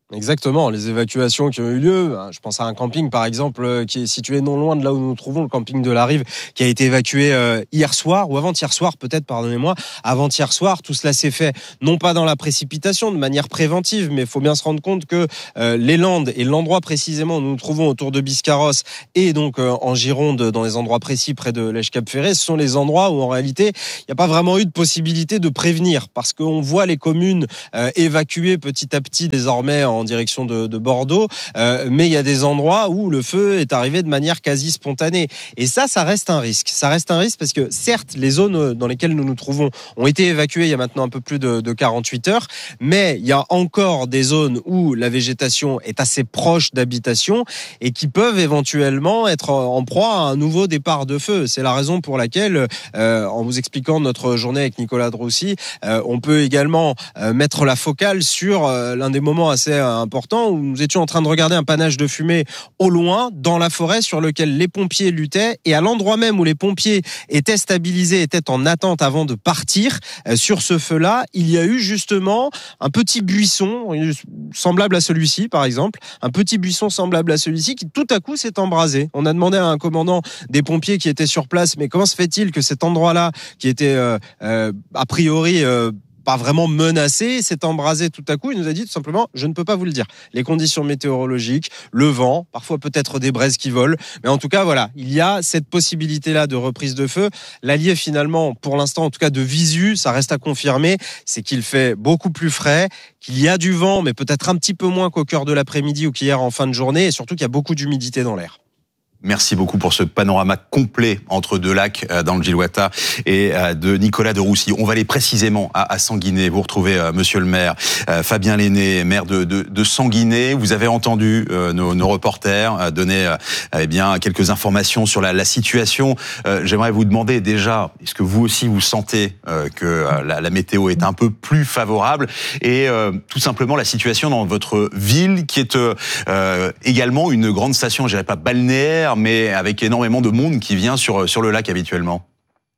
Exactement, les évacuations qui ont eu lieu, je pense à un camping par exemple qui est situé non loin de là où nous nous trouvons, le camping de la Rive, qui a été évacué hier soir, ou avant-hier soir peut-être, pardonnez-moi, avant-hier soir, tout cela s'est fait non pas dans la précipitation, de manière préventive, mais il faut bien se rendre compte que euh, les Landes et l'endroit précisément où nous nous trouvons autour de Biscarrosse et donc euh, en Gironde, dans les endroits précis près de l'Esch-Cap-Ferré, ce sont les endroits où en réalité il n'y a pas vraiment eu de possibilité de prévenir, parce qu'on voit les communes euh, évacuées petit à petit désormais en en direction de, de Bordeaux, euh, mais il y a des endroits où le feu est arrivé de manière quasi spontanée. Et ça, ça reste un risque. Ça reste un risque parce que certes, les zones dans lesquelles nous nous trouvons ont été évacuées il y a maintenant un peu plus de, de quarante-huit heures, mais il y a encore des zones où la végétation est assez proche d'habitation et qui peuvent éventuellement être en proie à un nouveau départ de feu. C'est la raison pour laquelle, euh, en vous expliquant notre journée avec Nicolas Droussy, euh, on peut également euh, mettre la focale sur euh, l'un des moments assez important où nous étions en train de regarder un panache de fumée au loin dans la forêt sur lequel les pompiers luttaient, et à l'endroit même où les pompiers étaient stabilisés, étaient en attente avant de partir euh, sur ce feu-là, il y a eu justement un petit buisson semblable à celui-ci par exemple, un petit buisson semblable à celui-ci qui tout à coup s'est embrasé. On a demandé à un commandant des pompiers qui était sur place, mais comment se fait-il que cet endroit-là qui était euh, euh, a priori euh, pas vraiment menacé, s'est embrasé tout à coup. Il nous a dit tout simplement, je ne peux pas vous le dire. Les conditions météorologiques, le vent, parfois peut-être des braises qui volent, mais en tout cas, voilà, il y a cette possibilité-là de reprise de feu. L'allié finalement, pour l'instant, en tout cas de visu, ça reste à confirmer, c'est qu'il fait beaucoup plus frais, qu'il y a du vent, mais peut-être un petit peu moins qu'au cœur de l'après-midi ou qu'hier en fin de journée, et surtout qu'il y a beaucoup d'humidité dans l'air. Merci beaucoup pour ce panorama complet entre deux lacs dans le Gilwata et de Nicolas Droussy. On va aller précisément à Sanguinet. Vous retrouvez Monsieur le maire, Fabien Lenné, maire de, de, de Sanguinet. Vous avez entendu nos, nos reporters donner eh bien quelques informations sur la, la situation. J'aimerais vous demander déjà, est-ce que vous aussi vous sentez que la, la météo est un peu plus favorable, et tout simplement la situation dans votre ville qui est euh, également une grande station, je dirais pas balnéaire, mais avec énormément de monde qui vient sur, sur le lac habituellement.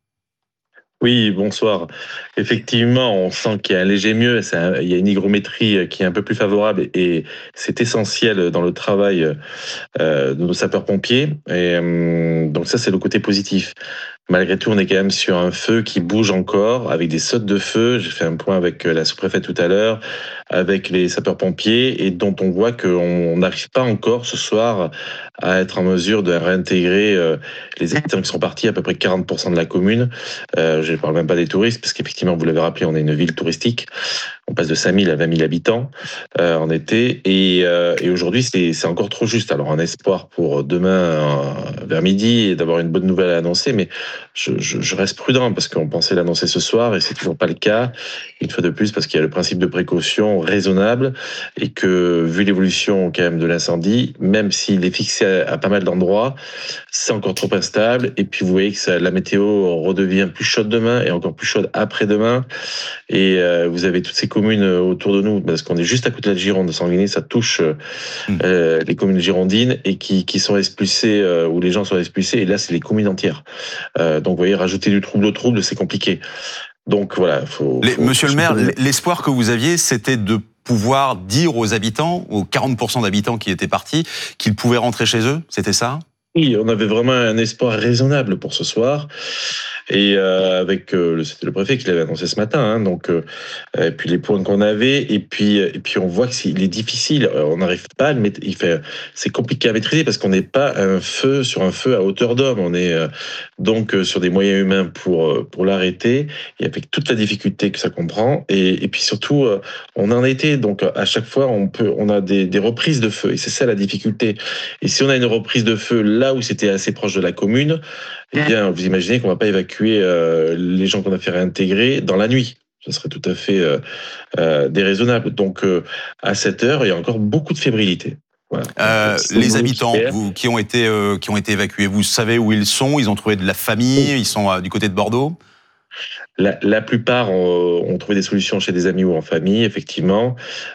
Oui, bonsoir. Effectivement, on sent qu'il y a un léger mieux. Un, il y a une hygrométrie qui est un peu plus favorable et c'est essentiel dans le travail euh, de nos sapeurs-pompiers. Et, euh, donc ça, c'est le côté positif. Malgré tout, on est quand même sur un feu qui bouge encore, avec des sautes de feu. J'ai fait un point avec la sous-préfète tout à l'heure, avec les sapeurs-pompiers, et dont on voit qu'on n'arrive pas encore ce soir à être en mesure de réintégrer euh, les habitants qui sont partis, à peu près quarante pour cent de la commune. Euh, je ne parle même pas des touristes, parce qu'effectivement, vous l'avez rappelé, on est une ville touristique. On passe de cinq mille à vingt mille habitants euh, en été, et, euh, et aujourd'hui, c'est, c'est encore trop juste. Alors, un espoir pour demain euh, vers midi, et d'avoir une bonne nouvelle à annoncer, mais je, je, je reste prudent, parce qu'on pensait l'annoncer ce soir, et c'est toujours pas le cas. Une fois de plus, parce qu'il y a le principe de précaution raisonnable, et que, vu l'évolution quand même de l'incendie, même s'il est fixé à, à pas mal d'endroits, c'est encore trop instable. Et puis, vous voyez que ça, la météo redevient plus chaude demain, et encore plus chaude après-demain. Et euh, vous avez toutes ces communes autour de nous, parce qu'on est juste à côté de la Gironde, de Sanguinet, ça touche euh, les communes girondines, et qui, qui sont expulsées, euh, où les gens sont expulsés, et là, c'est les communes entières. Euh, donc, vous voyez, rajouter du trouble au trouble, c'est compliqué. Donc, voilà. Faut, les, faut, Monsieur faut le maire, l'espoir que vous aviez, c'était de pouvoir dire aux habitants, aux quarante pour cent d'habitants qui étaient partis, qu'ils pouvaient rentrer chez eux, c'était ça ? Oui, on avait vraiment un espoir raisonnable pour ce soir. Et euh, avec euh, c'était le préfet qui l'avait annoncé ce matin, hein, donc euh, et puis les points qu'on avait, et puis et puis on voit que c'est, il est difficile, on n'arrive pas à le mettre, il fait, c'est compliqué à maîtriser parce qu'on n'est pas un feu sur un feu à hauteur d'homme, on est euh, donc euh, sur des moyens humains pour euh, pour l'arrêter, et avec toute la difficulté que ça comprend, et, et puis surtout euh, on en a été, donc à chaque fois on peut, on a des, des reprises de feu, et c'est ça la difficulté. Et si on a une reprise de feu là où c'était assez proche de la commune, eh bien, vous imaginez qu'on ne va pas évacuer euh, les gens qu'on a fait réintégrer dans la nuit. Ça serait tout à fait euh, euh, déraisonnable. Donc, euh, à cette heure, il y a encore beaucoup de fébrilité. Voilà. Euh, les habitants vous, qui, ont été, euh, qui ont été évacués, vous savez où ils sont? Ils ont trouvé de la famille? Ils sont euh, du côté de Bordeaux? La, la plupart ont, ont trouvé des solutions chez des amis ou en famille, effectivement.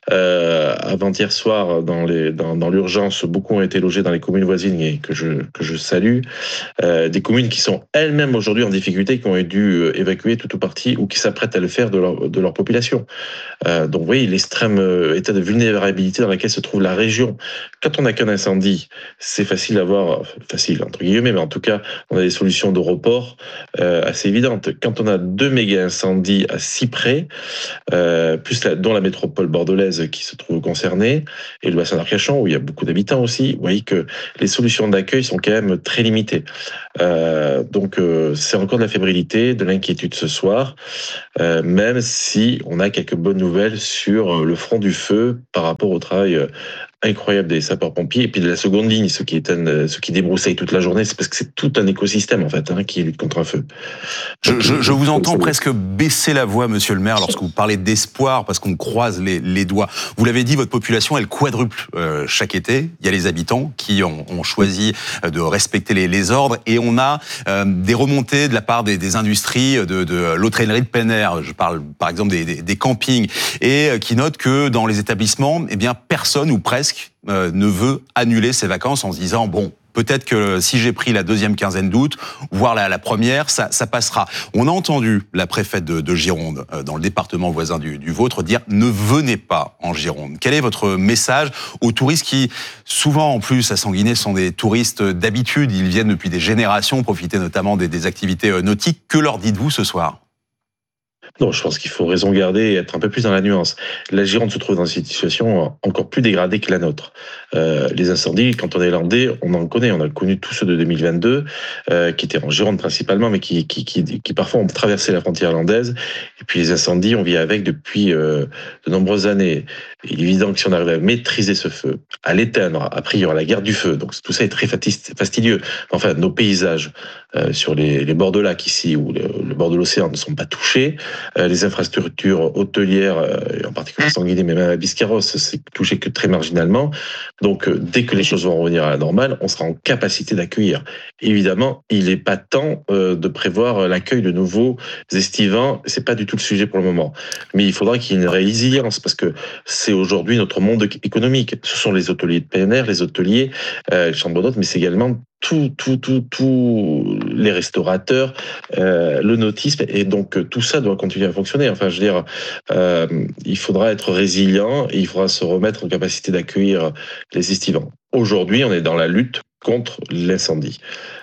Euh, avant-hier soir, dans, les, dans, dans l'urgence, beaucoup ont été logés dans les communes voisines et que je, que je salue. Euh, des communes qui sont elles-mêmes aujourd'hui en difficulté, qui ont dû évacuer tout ou partie ou qui s'apprêtent à le faire de leur, de leur population. Euh, donc vous voyez l'extrême état de vulnérabilité dans lequel se trouve la région. Quand on n'a qu'un incendie, c'est facile d'avoir, facile entre guillemets, mais en tout cas, on a des solutions de report euh, assez évidentes. Quand on a deux méga incendies à si près, euh, plus la, dont la métropole bordelaise qui se trouve concernée, et le bassin d'Arcachon où il y a beaucoup d'habitants aussi, vous voyez que les solutions d'accueil sont quand même très limitées. Euh, donc euh, c'est encore de la fébrilité, de l'inquiétude ce soir, euh, même si on a quelques bonnes nouvelles sur le front du feu par rapport au travail euh, incroyable des sapeurs-pompiers et puis de la seconde ligne, ceux qui éteignent, ceux qui débroussaillent toute la journée, c'est parce que c'est tout un écosystème en fait hein, qui lutte contre un feu. Je, je, je vous entends presque baisser la voix, Monsieur le maire, lorsque vous parlez d'espoir, parce qu'on croise les, les doigts. Vous l'avez dit, votre population, elle quadruple euh, chaque été. Il y a les habitants qui ont, ont choisi de respecter les, les ordres, et on a euh, des remontées de la part des, des industries de, de l'hôtellerie de plein air. Je parle par exemple des, des, des campings, et euh, qui notent que dans les établissements, eh bien personne ou presque Euh, ne veut annuler ses vacances en se disant bon, peut-être que si j'ai pris la deuxième quinzaine d'août, voire la, la première, ça, ça passera. On a entendu la préfète de, de Gironde, euh, dans le département voisin du, du vôtre, dire ne venez pas en Gironde. Quel est votre message aux touristes qui, souvent en plus à Sanguinet, sont des touristes d'habitude, ils viennent depuis des générations, profiter notamment des, des activités nautiques. Que leur dites-vous ce soir ? Non, je pense qu'il faut raison garder et être un peu plus dans la nuance. La Gironde se trouve dans une situation encore plus dégradée que la nôtre. Euh, les incendies, quand on est landais, on en connaît. On a connu tous ceux de deux mille vingt-deux, euh, qui étaient en Gironde principalement, mais qui, qui, qui, qui parfois ont traversé la frontière landaise. Et puis les incendies, on vit avec depuis euh, de nombreuses années. Il est évident que si on arrive à maîtriser ce feu, à l'éteindre, après il y aura la guerre du feu. Donc tout ça est très fastidieux. Enfin, nos paysages euh, sur les, les bords de lac ici, ou le, le bord de l'océan, ne sont pas touchés. Euh, les infrastructures hôtelières, euh, en particulier Sanguinet, mais même à Biscarrosse, c'est touché que très marginalement. Donc, euh, dès que les choses vont revenir à la normale, on sera en capacité d'accueillir. Évidemment, il n'est pas temps euh, de prévoir l'accueil de nouveaux estivants. C'est pas du tout le sujet pour le moment. Mais il faudra qu'il y ait une résilience, parce que c'est aujourd'hui notre monde économique. Ce sont les hôteliers de plein air, les hôteliers, euh, les chambres d'hôtes, mais c'est également tout, tout, tout, tout, les restaurateurs, euh, le nautisme, et donc tout ça doit continuer à fonctionner. Enfin, je veux dire, euh, il faudra être résilient et il faudra se remettre en capacité d'accueillir les estivants. Aujourd'hui, on est dans la lutte contre l'incendie.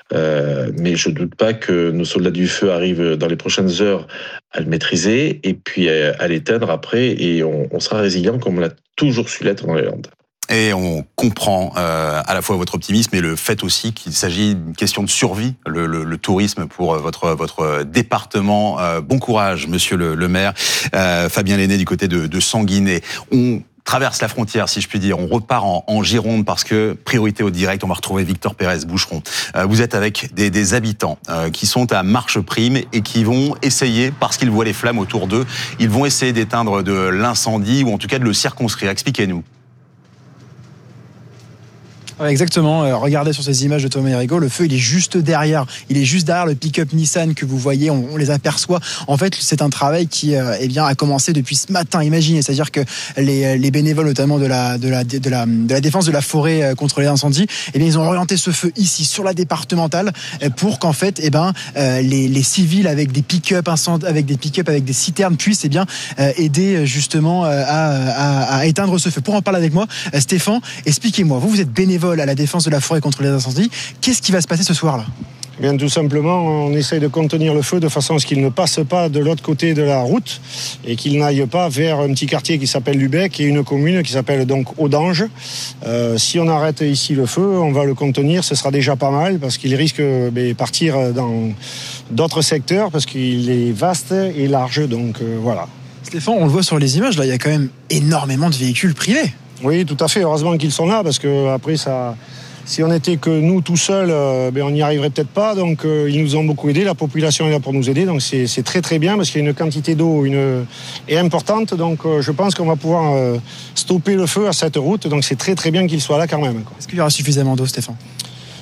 Euh, mais je ne doute pas que nos soldats du feu arrivent dans les prochaines heures à le maîtriser et puis à, à l'éteindre après, et on, on sera résilient comme on l'a toujours su l'être dans les Landes. Et on comprend euh, à la fois votre optimisme et le fait aussi qu'il s'agit d'une question de survie, le, le, le tourisme pour votre, votre département. Euh, bon courage, monsieur le, le maire. Euh, Fabien Lenné du côté de, de Sanguinet. On traverse la frontière, si je puis dire. On repart en, en Gironde parce que priorité au direct, on va retrouver Victor Pérez Boucheron. Euh, vous êtes avec des, des habitants euh, qui sont à marche prime et qui vont essayer, parce qu'ils voient les flammes autour d'eux, ils vont essayer d'éteindre de l'incendie ou en tout cas de le circonscrire. Expliquez-nous. Exactement, euh, regardez sur ces images de Thomas Hérigaud, le feu il est juste derrière, il est juste derrière le pick-up Nissan que vous voyez, on, on les aperçoit. En fait, c'est un travail qui euh, eh bien, a commencé depuis ce matin, imaginez, c'est-à-dire que les, les bénévoles notamment de la, de, la, de, la, de la défense de la forêt euh, contre les incendies, eh bien, ils ont orienté ce feu ici sur la départementale euh, pour qu'en fait eh ben, euh, les, les civils avec des pick-up avec des pick-up avec des citernes puissent eh bien, euh, aider justement euh, à, à, à éteindre ce feu. Pour en parler avec moi, euh, Stéphane, expliquez-moi, vous vous êtes bénévole à la défense de la forêt contre les incendies. Qu'est-ce qui va se passer ce soir-là ? Bien, tout simplement, on essaye de contenir le feu de façon à ce qu'il ne passe pas de l'autre côté de la route et qu'il n'aille pas vers un petit quartier qui s'appelle Lubec et une commune qui s'appelle donc Audange. Euh, si on arrête ici le feu, on va le contenir, ce sera déjà pas mal parce qu'il risque de partir dans d'autres secteurs parce qu'il est vaste et large. Donc euh, voilà. Stéphane, on le voit sur les images, là, il y a quand même énormément de véhicules privés. Oui, tout à fait. Heureusement qu'ils sont là parce que après ça, si on n'était que nous tout seuls, euh, ben on n'y arriverait peut-être pas. Donc euh, ils nous ont beaucoup aidés. La population est là pour nous aider. Donc c'est, c'est très très bien parce qu'il y a une quantité d'eau une, est importante. Donc euh, je pense qu'on va pouvoir euh, stopper le feu à cette route. Donc c'est très très bien qu'il soit là quand même. Quoi. Est-ce qu'il y aura suffisamment d'eau, Stéphane ?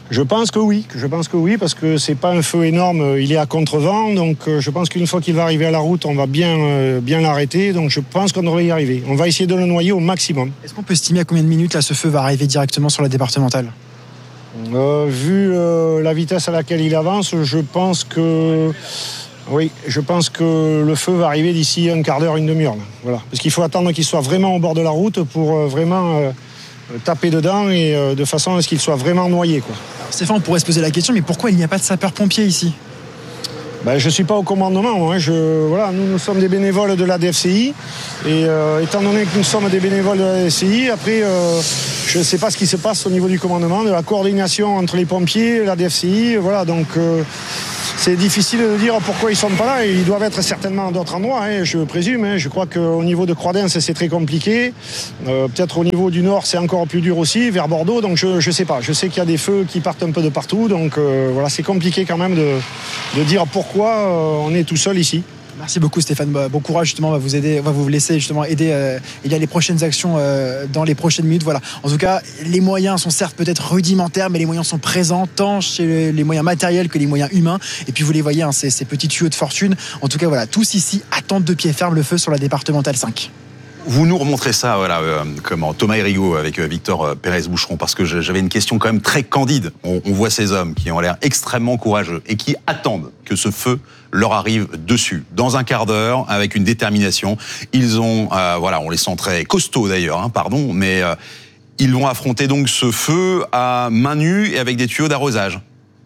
Je pense que oui, je pense que oui, parce que c'est pas un feu énorme, il est à contre-vent, donc je pense qu'une fois qu'il va arriver à la route, on va bien, bien l'arrêter, donc je pense qu'on devrait y arriver. On va essayer de le noyer au maximum. Est-ce qu'on peut estimer à combien de minutes là ce feu va arriver directement sur la départementale ? euh, Vu euh, la vitesse à laquelle il avance, je pense que... Oui, je pense que le feu va arriver d'ici un quart d'heure, une demi-heure. Voilà. Parce qu'il faut attendre qu'il soit vraiment au bord de la route pour euh, vraiment... Euh, taper dedans et euh, de façon à ce qu'il soit vraiment noyé, quoi. Alors, Stéphane, on pourrait se poser la question, mais pourquoi il n'y a pas de sapeurs-pompiers ici ? Ben, je ne suis pas au commandement. Hein. Je, voilà, nous, nous sommes des bénévoles de la D F C I. Et euh, étant donné que nous sommes des bénévoles de la D F C I, après, euh, je ne sais pas ce qui se passe au niveau du commandement, de la coordination entre les pompiers, la D F C I. Voilà, donc euh, c'est difficile de dire pourquoi ils ne sont pas là. Ils doivent être certainement à d'autres endroits, hein, je présume. Hein. Je crois qu'au niveau de Croix-d'Ens, c'est très compliqué. Euh, peut-être au niveau du Nord, c'est encore plus dur aussi, vers Bordeaux. Donc je ne sais pas. Je sais qu'il y a des feux qui partent un peu de partout. Donc euh, voilà, c'est compliqué quand même de, de dire pourquoi euh, on est tout seul ici. Merci beaucoup Stéphane, bon courage justement, on va vous aider, on va vous laisser justement aider euh, il y a les prochaines actions euh, dans les prochaines minutes. Voilà. En tout cas, les moyens sont certes peut-être rudimentaires, mais les moyens sont présents tant chez les moyens matériels que les moyens humains. Et puis vous les voyez, hein, ces, ces petits tuyaux de fortune. En tout cas, voilà, tous ici attendent de pied ferme le feu sur la départementale cinq. Vous nous remontrez ça, voilà, euh, comment Thomas Hérigaud avec euh, Victor euh, Pérez-Boucheron, parce que j'avais une question quand même très candide. On, on voit ces hommes qui ont l'air extrêmement courageux et qui attendent que ce feu leur arrive dessus, dans un quart d'heure, avec une détermination. Ils ont, euh, voilà, on les sent très costauds d'ailleurs, hein, pardon, mais euh, ils vont affronter donc ce feu à main nue et avec des tuyaux d'arrosage.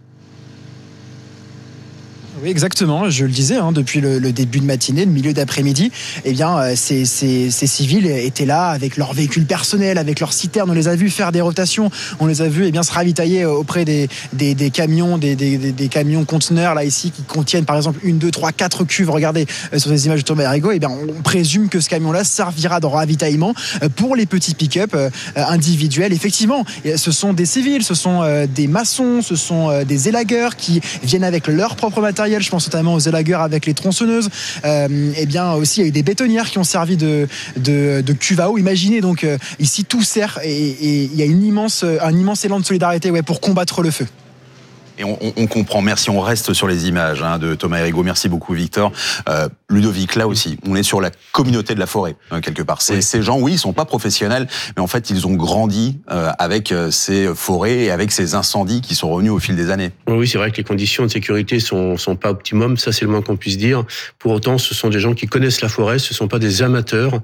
Oui, exactement. Je le disais, hein, depuis le, le début de matinée, le milieu d'après-midi, eh bien, ces, ces, ces civils étaient là avec leurs véhicules personnels, avec leurs citernes. On les a vus faire des rotations. On les a vus, eh bien, se ravitailler auprès des, des, des camions, des, des, des camions conteneurs là ici qui contiennent, par exemple, une, deux, trois, quatre cuves. Regardez sur ces images de Thomas Hérigaud. Eh bien, on présume que ce camion-là servira de ravitaillement pour les petits pick-up individuels. Effectivement, ce sont des civils, ce sont des maçons, ce sont des élagueurs qui viennent avec leur propre matériel. Je pense notamment aux élagueurs avec les tronçonneuses. Euh, et bien aussi, il y a eu des bétonnières qui ont servi de, de, de cuve à eau. Imaginez donc euh, ici tout sert et il y a une immense, un immense élan de solidarité ouais, pour combattre le feu. Et on, on, on comprend. Merci. On reste sur les images hein, de Thomas Hérigaud. Merci beaucoup, Victor. Euh, Ludovic, là aussi, on est sur la communauté de la forêt hein, quelque part. Ces, oui. ces gens, oui, ils sont pas professionnels, mais en fait, ils ont grandi euh, avec euh, ces forêts et avec ces incendies qui sont revenus au fil des années. Oui, c'est vrai que les conditions de sécurité sont sont pas optimum. Ça, c'est le moins qu'on puisse dire. Pour autant, ce sont des gens qui connaissent la forêt. Ce sont pas des amateurs.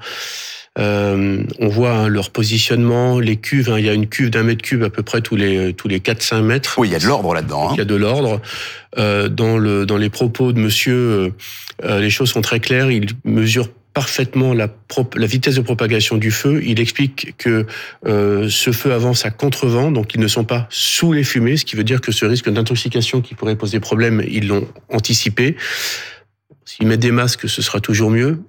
Euh, on voit hein, leur positionnement, les cuves. Hein, il y a une cuve d'un mètre cube à peu près tous les tous les quatre cinq mètres. Oui, il y a de l'ordre là-dedans. Hein. Il y a de l'ordre. Euh, dans le dans les propos de Monsieur, euh, les choses sont très claires. Il mesure parfaitement la, pro- la vitesse de propagation du feu. Il explique que euh, ce feu avance à contre-vent, donc ils ne sont pas sous les fumées, ce qui veut dire que ce risque d'intoxication qui pourrait poser problème, ils l'ont anticipé. S'ils mettent des masques, ce sera toujours mieux.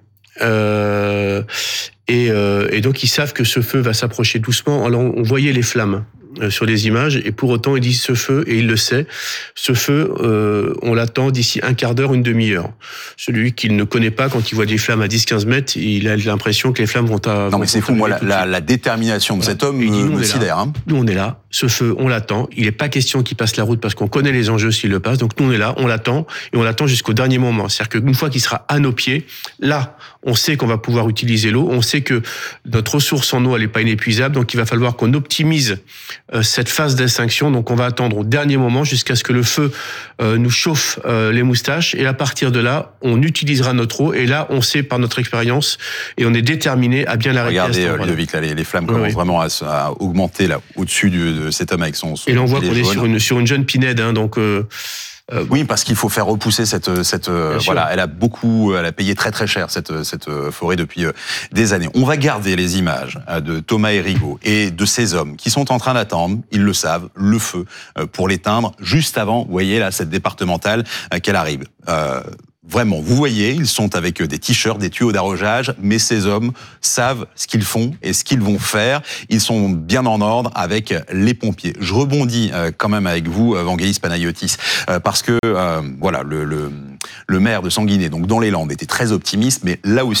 Euh, et, euh, et donc ils savent que ce feu va s'approcher doucement. Alors on voyait les flammes sur les images et pour autant ils disent ce feu et il le sait. Ce feu, euh, on l'attend d'ici un quart d'heure, une demi-heure. Celui qu'il ne connaît pas, quand il voit des flammes à dix quinze mètres, il a l'impression que les flammes vont à... Non mais c'est fou, moi la, la, la détermination de voilà. cet homme me, dit, me sidère. Hein. Nous on est là, ce feu on l'attend. Il n'est pas question qu'il passe la route parce qu'on connaît les enjeux s'il le passe. Donc nous on est là, on l'attend et on l'attend jusqu'au dernier moment. C'est-à-dire qu'une fois qu'il sera à nos pieds, là on sait qu'on va pouvoir utiliser l'eau, on sait que notre ressource en eau elle n'est pas inépuisable, donc il va falloir qu'on optimise euh, cette phase d'extinction. Donc on va attendre au dernier moment jusqu'à ce que le feu euh, nous chauffe euh, les moustaches et à partir de là on utilisera notre eau et là on sait par notre expérience et on est déterminé à bien l'arrêter. Regardez euh, Ludovic, là, les, les flammes commencent oui. vraiment à, à augmenter là au-dessus du, de cet homme avec son, son et là on voit qu'on est sur une, sur une jeune pinède hein, donc euh, Euh, oui, parce qu'il faut faire repousser cette cette euh, voilà, elle a beaucoup, elle a payé très très cher cette cette forêt depuis euh, des années. On va garder les images euh, de Thomas Hérigaud et de ces hommes qui sont en train d'attendre, ils le savent, le feu euh, pour l'éteindre juste avant. Vous voyez là cette départementale euh, qu'elle arrive. Euh, Vraiment, vous voyez, ils sont avec des t-shirts, des tuyaux d'arrosage, mais ces hommes savent ce qu'ils font et ce qu'ils vont faire. Ils sont bien en ordre avec les pompiers. Je rebondis quand même avec vous, Vangelis Panayotis, parce que euh, voilà, le, le, le maire de Sanguinet, donc dans les Landes, était très optimiste, mais là aussi,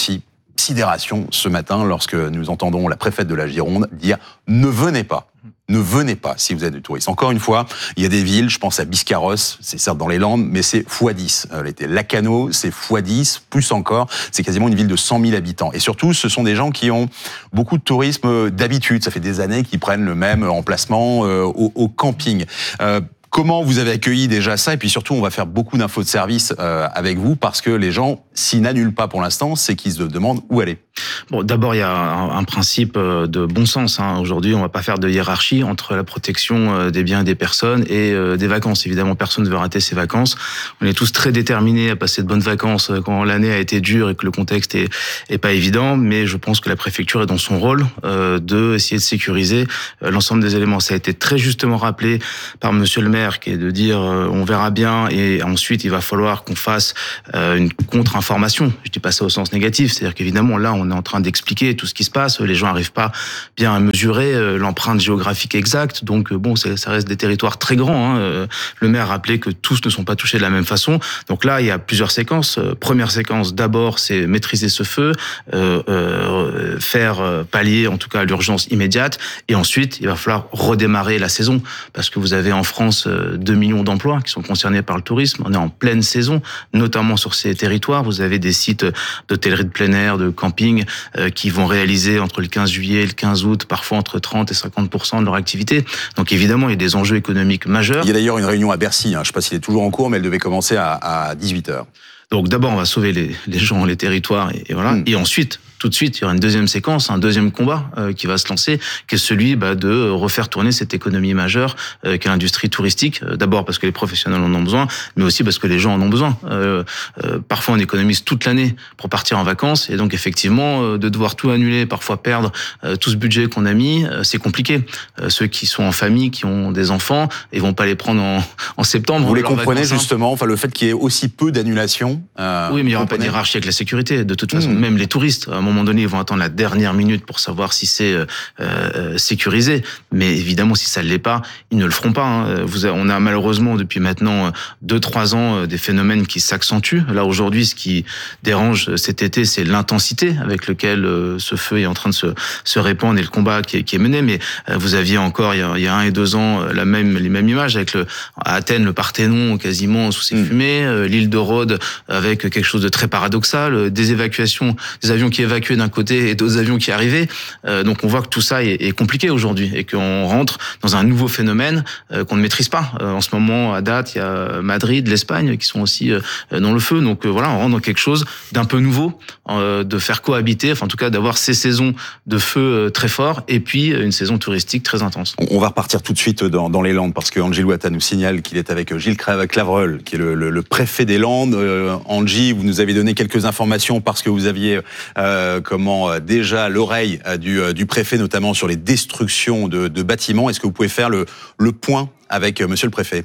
sidération ce matin lorsque nous entendons la préfète de la Gironde dire « ne venez pas ». Ne venez pas si vous êtes des touristes. Encore une fois, il y a des villes, je pense à Biscarrosse, c'est certes dans les Landes, mais c'est fois dix. L'été Lacano, c'est fois dix, plus encore. C'est quasiment une ville de cent mille habitants. Et surtout, ce sont des gens qui ont beaucoup de tourisme d'habitude. Ça fait des années qu'ils prennent le même emplacement euh, au, au camping. Euh, Comment vous avez accueilli déjà ça? Et puis surtout, on va faire beaucoup d'infos de service euh, avec vous parce que les gens, s'ils n'annulent pas pour l'instant, c'est qu'ils se demandent où aller. Bon, d'abord, il y a un, un principe de bon sens. Hein. Aujourd'hui, on ne va pas faire de hiérarchie entre la protection des biens et des personnes et euh, des vacances. Évidemment, personne ne veut rater ses vacances. On est tous très déterminés à passer de bonnes vacances quand l'année a été dure et que le contexte est, est pas évident. Mais je pense que la préfecture est dans son rôle euh, de essayer de sécuriser euh, l'ensemble des éléments. Ça a été très justement rappelé par Monsieur le maire, qui est de dire euh, on verra bien et ensuite il va falloir qu'on fasse euh, une contre-information. Je dis pas ça au sens négatif, c'est-à-dire qu'évidemment là on est en train d'expliquer tout ce qui se passe, les gens arrivent pas bien à mesurer euh, l'empreinte géographique exacte, donc euh, bon ça reste des territoires très grands. Hein. Le maire a rappelé que tous ne sont pas touchés de la même façon, donc là il y a plusieurs séquences. Première séquence, d'abord c'est maîtriser ce feu, euh, euh, faire pallier en tout cas l'urgence immédiate, et ensuite il va falloir redémarrer la saison, parce que vous avez en France deux millions d'emplois qui sont concernés par le tourisme. On est en pleine saison, notamment sur ces territoires. Vous avez des sites d'hôtellerie de plein air, de camping, euh, qui vont réaliser entre le quinze juillet et le quinze août, parfois entre trente et cinquante pour cent de leur activité. Donc évidemment, il y a des enjeux économiques majeurs. Il y a d'ailleurs une réunion à Bercy, hein. Je ne sais pas s'il est toujours en cours, mais elle devait commencer à, à dix-huit heures. Donc d'abord, on va sauver les, les gens, les territoires, et, et voilà. Mmh. Et ensuite, tout de suite, il y aura une deuxième séquence, un deuxième combat euh, qui va se lancer, qui est celui bah, de refaire tourner cette économie majeure euh, qu'est l'industrie touristique. Euh, d'abord parce que les professionnels en ont besoin, mais aussi parce que les gens en ont besoin. Euh, euh, parfois, on économise toute l'année pour partir en vacances, et donc effectivement, euh, de devoir tout annuler, parfois perdre euh, tout ce budget qu'on a mis, euh, c'est compliqué. Euh, ceux qui sont en famille, qui ont des enfants, ils vont pas les prendre en, en septembre. Vous les comprenez justement, enfin le fait qu'il y ait aussi peu d'annulations. Euh, oui, mais il n'y aura pas de hiérarchie avec la sécurité. De toute façon, mmh. même les touristes, à un moment donné, ils vont attendre la dernière minute pour savoir si c'est euh, euh, sécurisé. Mais évidemment, si ça ne l'est pas, ils ne le feront pas. Hein. Vous avez, on a malheureusement depuis maintenant deux, trois ans des phénomènes qui s'accentuent. Là aujourd'hui, ce qui dérange cet été, c'est l'intensité avec laquelle euh, ce feu est en train de se, se répandre et le combat qui est, qui est mené. Mais euh, vous aviez encore il y, a, il y a un et deux ans la même, les mêmes images avec le, à Athènes le Parthénon quasiment sous ses mmh. fumées, euh, l'île de Rhodes avec quelque chose de très paradoxal, des évacuations, des avions qui évacuaient d'un côté et d'autres avions qui arrivaient. Euh, donc on voit que tout ça est, est compliqué aujourd'hui et qu'on rentre dans un nouveau phénomène euh, qu'on ne maîtrise pas. Euh, en ce moment, à date, il y a Madrid, l'Espagne qui sont aussi euh, dans le feu. Donc euh, voilà, on rentre dans quelque chose d'un peu nouveau, euh, de faire cohabiter, enfin en tout cas d'avoir ces saisons de feu euh, très forts et puis une saison touristique très intense. On va repartir tout de suite dans, dans les Landes parce que Angie Atta nous signale qu'il est avec Gilles Clavreul, qui est le, le, le préfet des Landes. Euh, Angie, vous nous avez donné quelques informations parce que vous aviez euh, comment déjà l'oreille du, du préfet, notamment sur les destructions de, de bâtiments. Est-ce que vous pouvez faire le, le point avec Monsieur le préfet?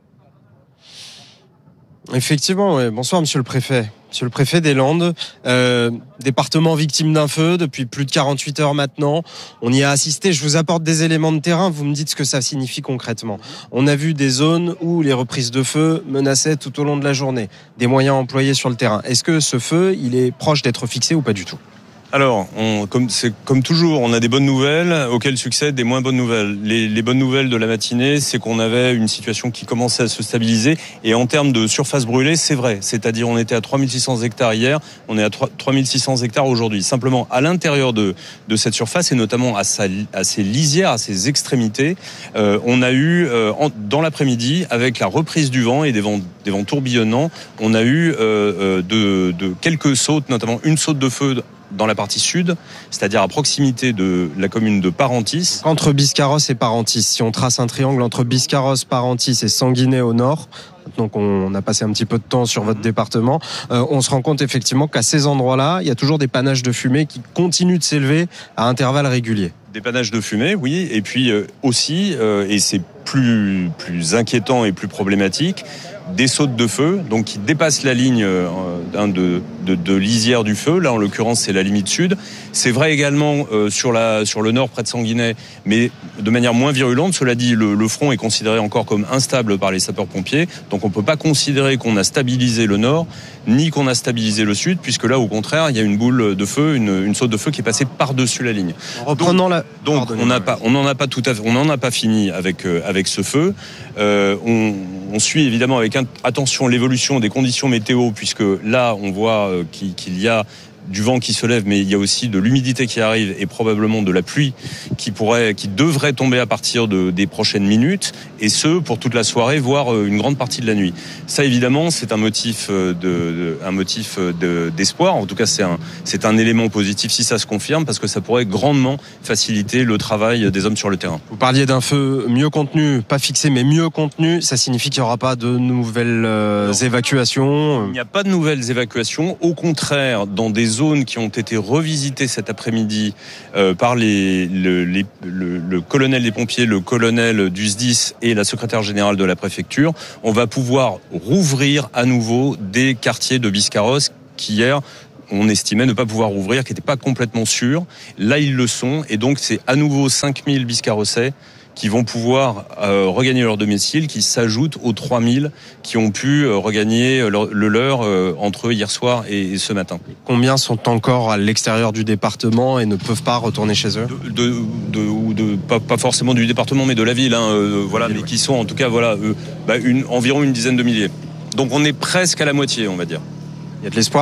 Effectivement, ouais. Bonsoir Monsieur le préfet. Monsieur le préfet des Landes, euh, département victime d'un feu depuis plus de quarante-huit heures maintenant. On y a assisté. Je vous apporte des éléments de terrain. Vous me dites ce que ça signifie concrètement. On a vu des zones où les reprises de feu menaçaient tout au long de la journée. Des moyens employés sur le terrain. Est-ce que ce feu, il est proche d'être fixé ou pas du tout ? Alors, on, comme, c'est comme toujours, on a des bonnes nouvelles auxquelles succèdent des moins bonnes nouvelles. Les, les bonnes nouvelles de la matinée, c'est qu'on avait une situation qui commençait à se stabiliser. Et en termes de surface brûlée, c'est vrai. C'est-à-dire, on était à trois mille six cents hectares hier, on est à trois mille six cents hectares aujourd'hui. Simplement, à l'intérieur de, de cette surface, et notamment à, sa, à ses lisières, à ses extrémités, euh, on a eu, euh, en, dans l'après-midi, avec la reprise du vent et des vents, des vents tourbillonnants, on a eu euh, de, de quelques sautes, notamment une saute de feu dans la partie sud, c'est-à-dire à proximité de la commune de Parentis. Entre Biscarrosse et Parentis, si on trace un triangle entre Biscarrosse, Parentis et Sanguinet au nord, donc on a passé un petit peu de temps sur votre département, euh, on se rend compte effectivement qu'à ces endroits-là, il y a toujours des panaches de fumée qui continuent de s'élever à intervalles réguliers. Des panaches de fumée, oui, et puis euh, aussi, euh, et c'est plus, plus inquiétant et plus problématique, des sautes de feu, donc qui dépassent la ligne euh, de, de, de lisière du feu. Là, en l'occurrence, c'est la limite sud. C'est vrai également euh, sur, la, sur le nord, près de Sanguinet, mais de manière moins virulente. Cela dit, le, le front est considéré encore comme instable par les sapeurs-pompiers, donc on ne peut pas considérer qu'on a stabilisé le nord, ni qu'on a stabilisé le sud, puisque là, au contraire, il y a une boule de feu, une, une saute de feu qui est passée par-dessus la ligne. En reprenant la... Donc, on n'a pas, on n'en a pas tout à fait, on n'en a pas fini avec euh, avec ce feu. Euh, on, on suit évidemment avec attention l'évolution des conditions météo, puisque là, on voit euh, qu'il, qu'il y a du vent qui se lève, mais il y a aussi de l'humidité qui arrive et probablement de la pluie qui pourrait, qui devrait tomber à partir de, des prochaines minutes, et ce pour toute la soirée, voire une grande partie de la nuit. Ça, évidemment, c'est un motif de, de un motif de, d'espoir. En tout cas, c'est un, c'est un élément positif si ça se confirme, parce que ça pourrait grandement faciliter le travail des hommes sur le terrain. Vous parliez d'un feu mieux contenu, pas fixé, mais mieux contenu. Ça signifie qu'il n'y aura pas de nouvelles euh, évacuations. Il n'y a pas de nouvelles évacuations. Au contraire, dans des zones qui ont été revisitées cet après-midi euh, par les, le, les, le, le colonel des pompiers, le colonel du S D I S et la secrétaire générale de la préfecture, on va pouvoir rouvrir à nouveau des quartiers de Biscarrosse qu'hier on estimait ne pas pouvoir rouvrir, qui n'étaient pas complètement sûrs. Là, ils le sont, et donc c'est à nouveau cinq mille Biscarrossais qui vont pouvoir euh, regagner leur domicile, qui s'ajoutent aux trois mille qui ont pu euh, regagner leur, le leur euh, entre hier soir et, et ce matin. Combien sont encore à l'extérieur du département et ne peuvent pas retourner chez eux ? de, de, de, ou de, pas, pas forcément du département, mais de la ville, hein, euh, voilà, mais qui sont en tout cas voilà, euh, bah, une, environ une dizaine de milliers. Donc on est presque à la moitié, on va dire. Il y a de l'espoir ?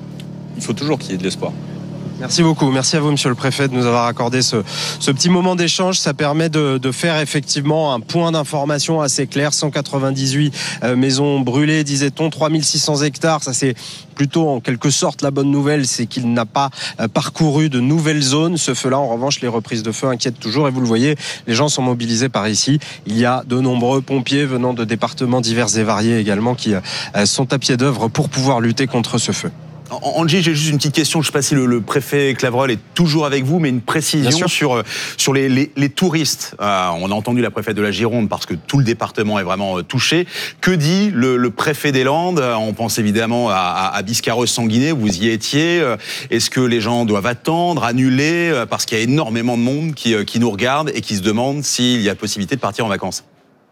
Il faut toujours qu'il y ait de l'espoir. Merci beaucoup. Merci à vous, monsieur le préfet, de nous avoir accordé ce, ce petit moment d'échange. Ça permet de, de faire effectivement un point d'information assez clair. cent quatre-vingt-dix-huit euh, maisons brûlées, disait-on, trois mille six cents hectares. Ça, c'est plutôt en quelque sorte la bonne nouvelle, c'est qu'il n'a pas euh, parcouru de nouvelles zones. Ce feu-là, en revanche, les reprises de feu inquiètent toujours. Et vous le voyez, les gens sont mobilisés par ici. Il y a de nombreux pompiers venant de départements divers et variés également qui euh, sont à pied d'œuvre pour pouvoir lutter contre ce feu. Angie, j'ai juste une petite question. Je ne sais pas si le, le préfet Clavreul est toujours avec vous, mais une précision sur, sur les, les, les touristes. Euh, on a entendu la préfète de la Gironde parce que tout le département est vraiment euh, touché. Que dit le, le préfet des Landes ? On pense évidemment à, à, à Biscarrosse-Sanguinet, vous y étiez. Est-ce que les gens doivent attendre, annuler ? Parce qu'il y a énormément de monde qui, qui nous regarde et qui se demande s'il y a possibilité de partir en vacances.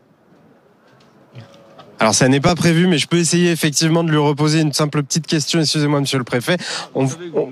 Alors ça n'est pas prévu, mais je peux essayer effectivement de lui reposer une simple petite question. Excusez-moi, monsieur le préfet. On, on...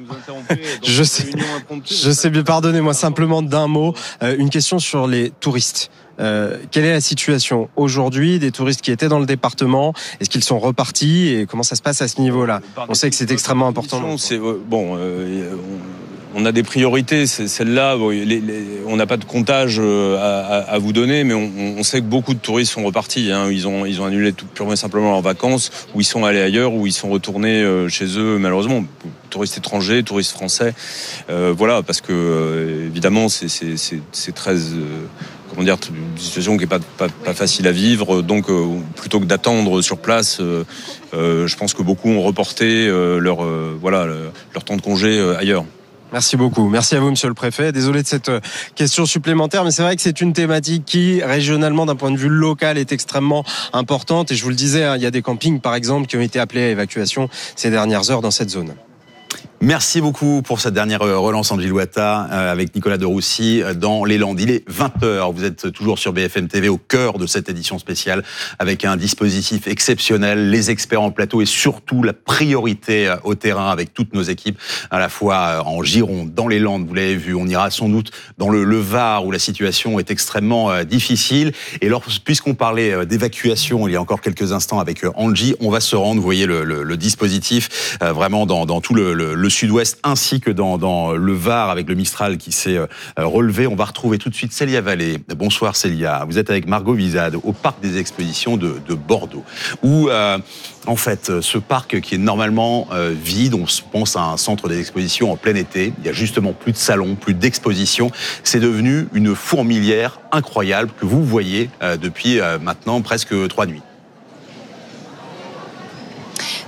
je sais, je sais bien. Pardonnez-moi simplement d'un mot. Euh, une question sur les touristes. Euh, quelle est la situation aujourd'hui des touristes qui étaient dans le département ? Est-ce qu'ils sont repartis et comment ça se passe à ce niveau-là ? On sait que c'est extrêmement important. C'est, euh, bon, euh, on a des priorités. C'est celle-là, bon, les, les, on n'a pas de comptage à, à, à vous donner, mais on, on sait que beaucoup de touristes sont repartis. Hein. Ils ont, ils ont annulé tout purement et simplement leurs vacances, ou ils sont allés ailleurs, ou ils sont retournés chez eux, malheureusement. Touristes étrangers, touristes français, euh, voilà, parce que euh, évidemment, c'est, c'est, c'est, c'est très, euh, comment dire, une situation qui est pas, pas, pas facile à vivre. Donc, euh, plutôt que d'attendre sur place, euh, euh, je pense que beaucoup ont reporté euh, leur, euh, voilà, leur, leur temps de congé euh, ailleurs. Merci beaucoup. Merci à vous, monsieur le préfet. Désolé de cette question supplémentaire, mais c'est vrai que c'est une thématique qui, régionalement, d'un point de vue local, est extrêmement importante. Et je vous le disais, hein, il y a des campings, par exemple, qui ont été appelés à évacuation ces dernières heures dans cette zone. Merci beaucoup pour cette dernière relance, Angie Louata, avec Nicolas de Roussy dans les Landes. Il est vingt heures, vous êtes toujours sur B F M T V au cœur de cette édition spéciale avec un dispositif exceptionnel, les experts en plateau et surtout la priorité au terrain avec toutes nos équipes, à la fois en Gironde, dans les Landes, vous l'avez vu, on ira sans doute dans le, le Var où la situation est extrêmement difficile. Et alors, puisqu'on parlait d'évacuation il y a encore quelques instants avec Angie, on va se rendre, vous voyez le, le, le dispositif vraiment dans, dans tout le, le, le sud-ouest ainsi que dans, dans le Var avec le Mistral qui s'est relevé. On va retrouver tout de suite Célia Vallée. Bonsoir Célia, vous êtes avec Margot Vizade au parc des expositions de, de Bordeaux où euh, en fait ce parc qui est normalement euh, vide, on se pense à un centre des expositions en plein été, il y a justement plus de salons, plus d'expositions, c'est devenu une fourmilière incroyable que vous voyez euh, depuis euh, maintenant presque trois nuits.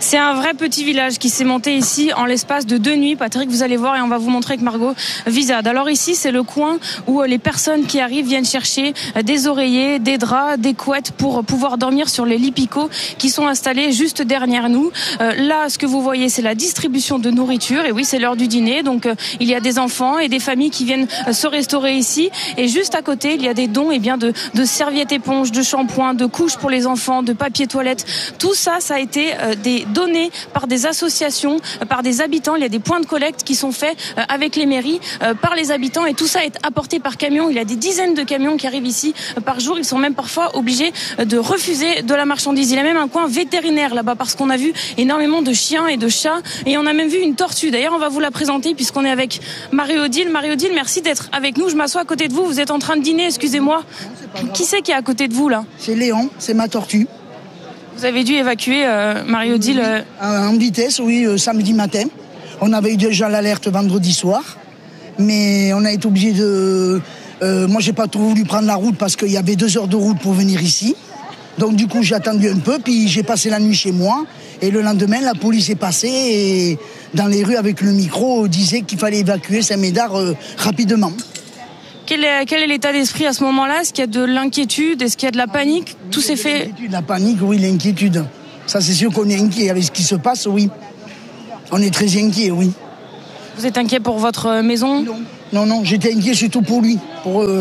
C'est un vrai petit village qui s'est monté ici en l'espace de deux nuits. Patrick, vous allez voir et on va vous montrer avec Margot Vizade. Alors ici, c'est le coin où les personnes qui arrivent viennent chercher des oreillers, des draps, des couettes pour pouvoir dormir sur les lits picots qui sont installés juste derrière nous. Euh, là, ce que vous voyez, c'est la distribution de nourriture. Et oui, c'est l'heure du dîner. Donc, euh, il y a des enfants et des familles qui viennent euh, se restaurer ici. Et juste à côté, il y a des dons eh bien, de, de serviettes éponges, de shampoings, de couches pour les enfants, de papier toilette. Tout ça, ça a été euh, des donné par des associations, euh, par des habitants. Il y a des points de collecte qui sont faits euh, avec les mairies, euh, par les habitants. Et tout ça est apporté par camion. Il y a des dizaines de camions qui arrivent ici euh, par jour. Ils sont même parfois obligés euh, de refuser de la marchandise. Il y a même un coin vétérinaire là-bas parce qu'on a vu énormément de chiens et de chats. Et on a même vu une tortue. D'ailleurs, on va vous la présenter puisqu'on est avec Marie-Odile. Marie-Odile, merci d'être avec nous. Je m'assois à côté de vous. Vous êtes en train de dîner, excusez-moi. Qui c'est qui est à côté de vous là ? C'est Léon, c'est ma tortue. Vous avez dû évacuer euh, Marie-Odile euh... En vitesse, oui, euh, samedi matin. On avait eu déjà l'alerte vendredi soir, mais on a été obligé de... Euh, moi, j'ai pas trop voulu prendre la route parce qu'il y avait deux heures de route pour venir ici. Donc du coup, j'ai attendu un peu, puis j'ai passé la nuit chez moi. Et le lendemain, la police est passée et dans les rues avec le micro disait qu'il fallait évacuer Saint-Médard euh, rapidement. Quel est, quel est l'état d'esprit à ce moment-là ? Est-ce qu'il y a de l'inquiétude ? Est-ce qu'il y a de la panique ? Tout s'est fait... La panique, oui, l'inquiétude. Ça, c'est sûr qu'on est inquiet avec ce qui se passe, oui. On est très inquiet, oui. Vous êtes inquiet pour votre maison ? Non, non, non, j'étais inquiet surtout pour lui, pour... Euh...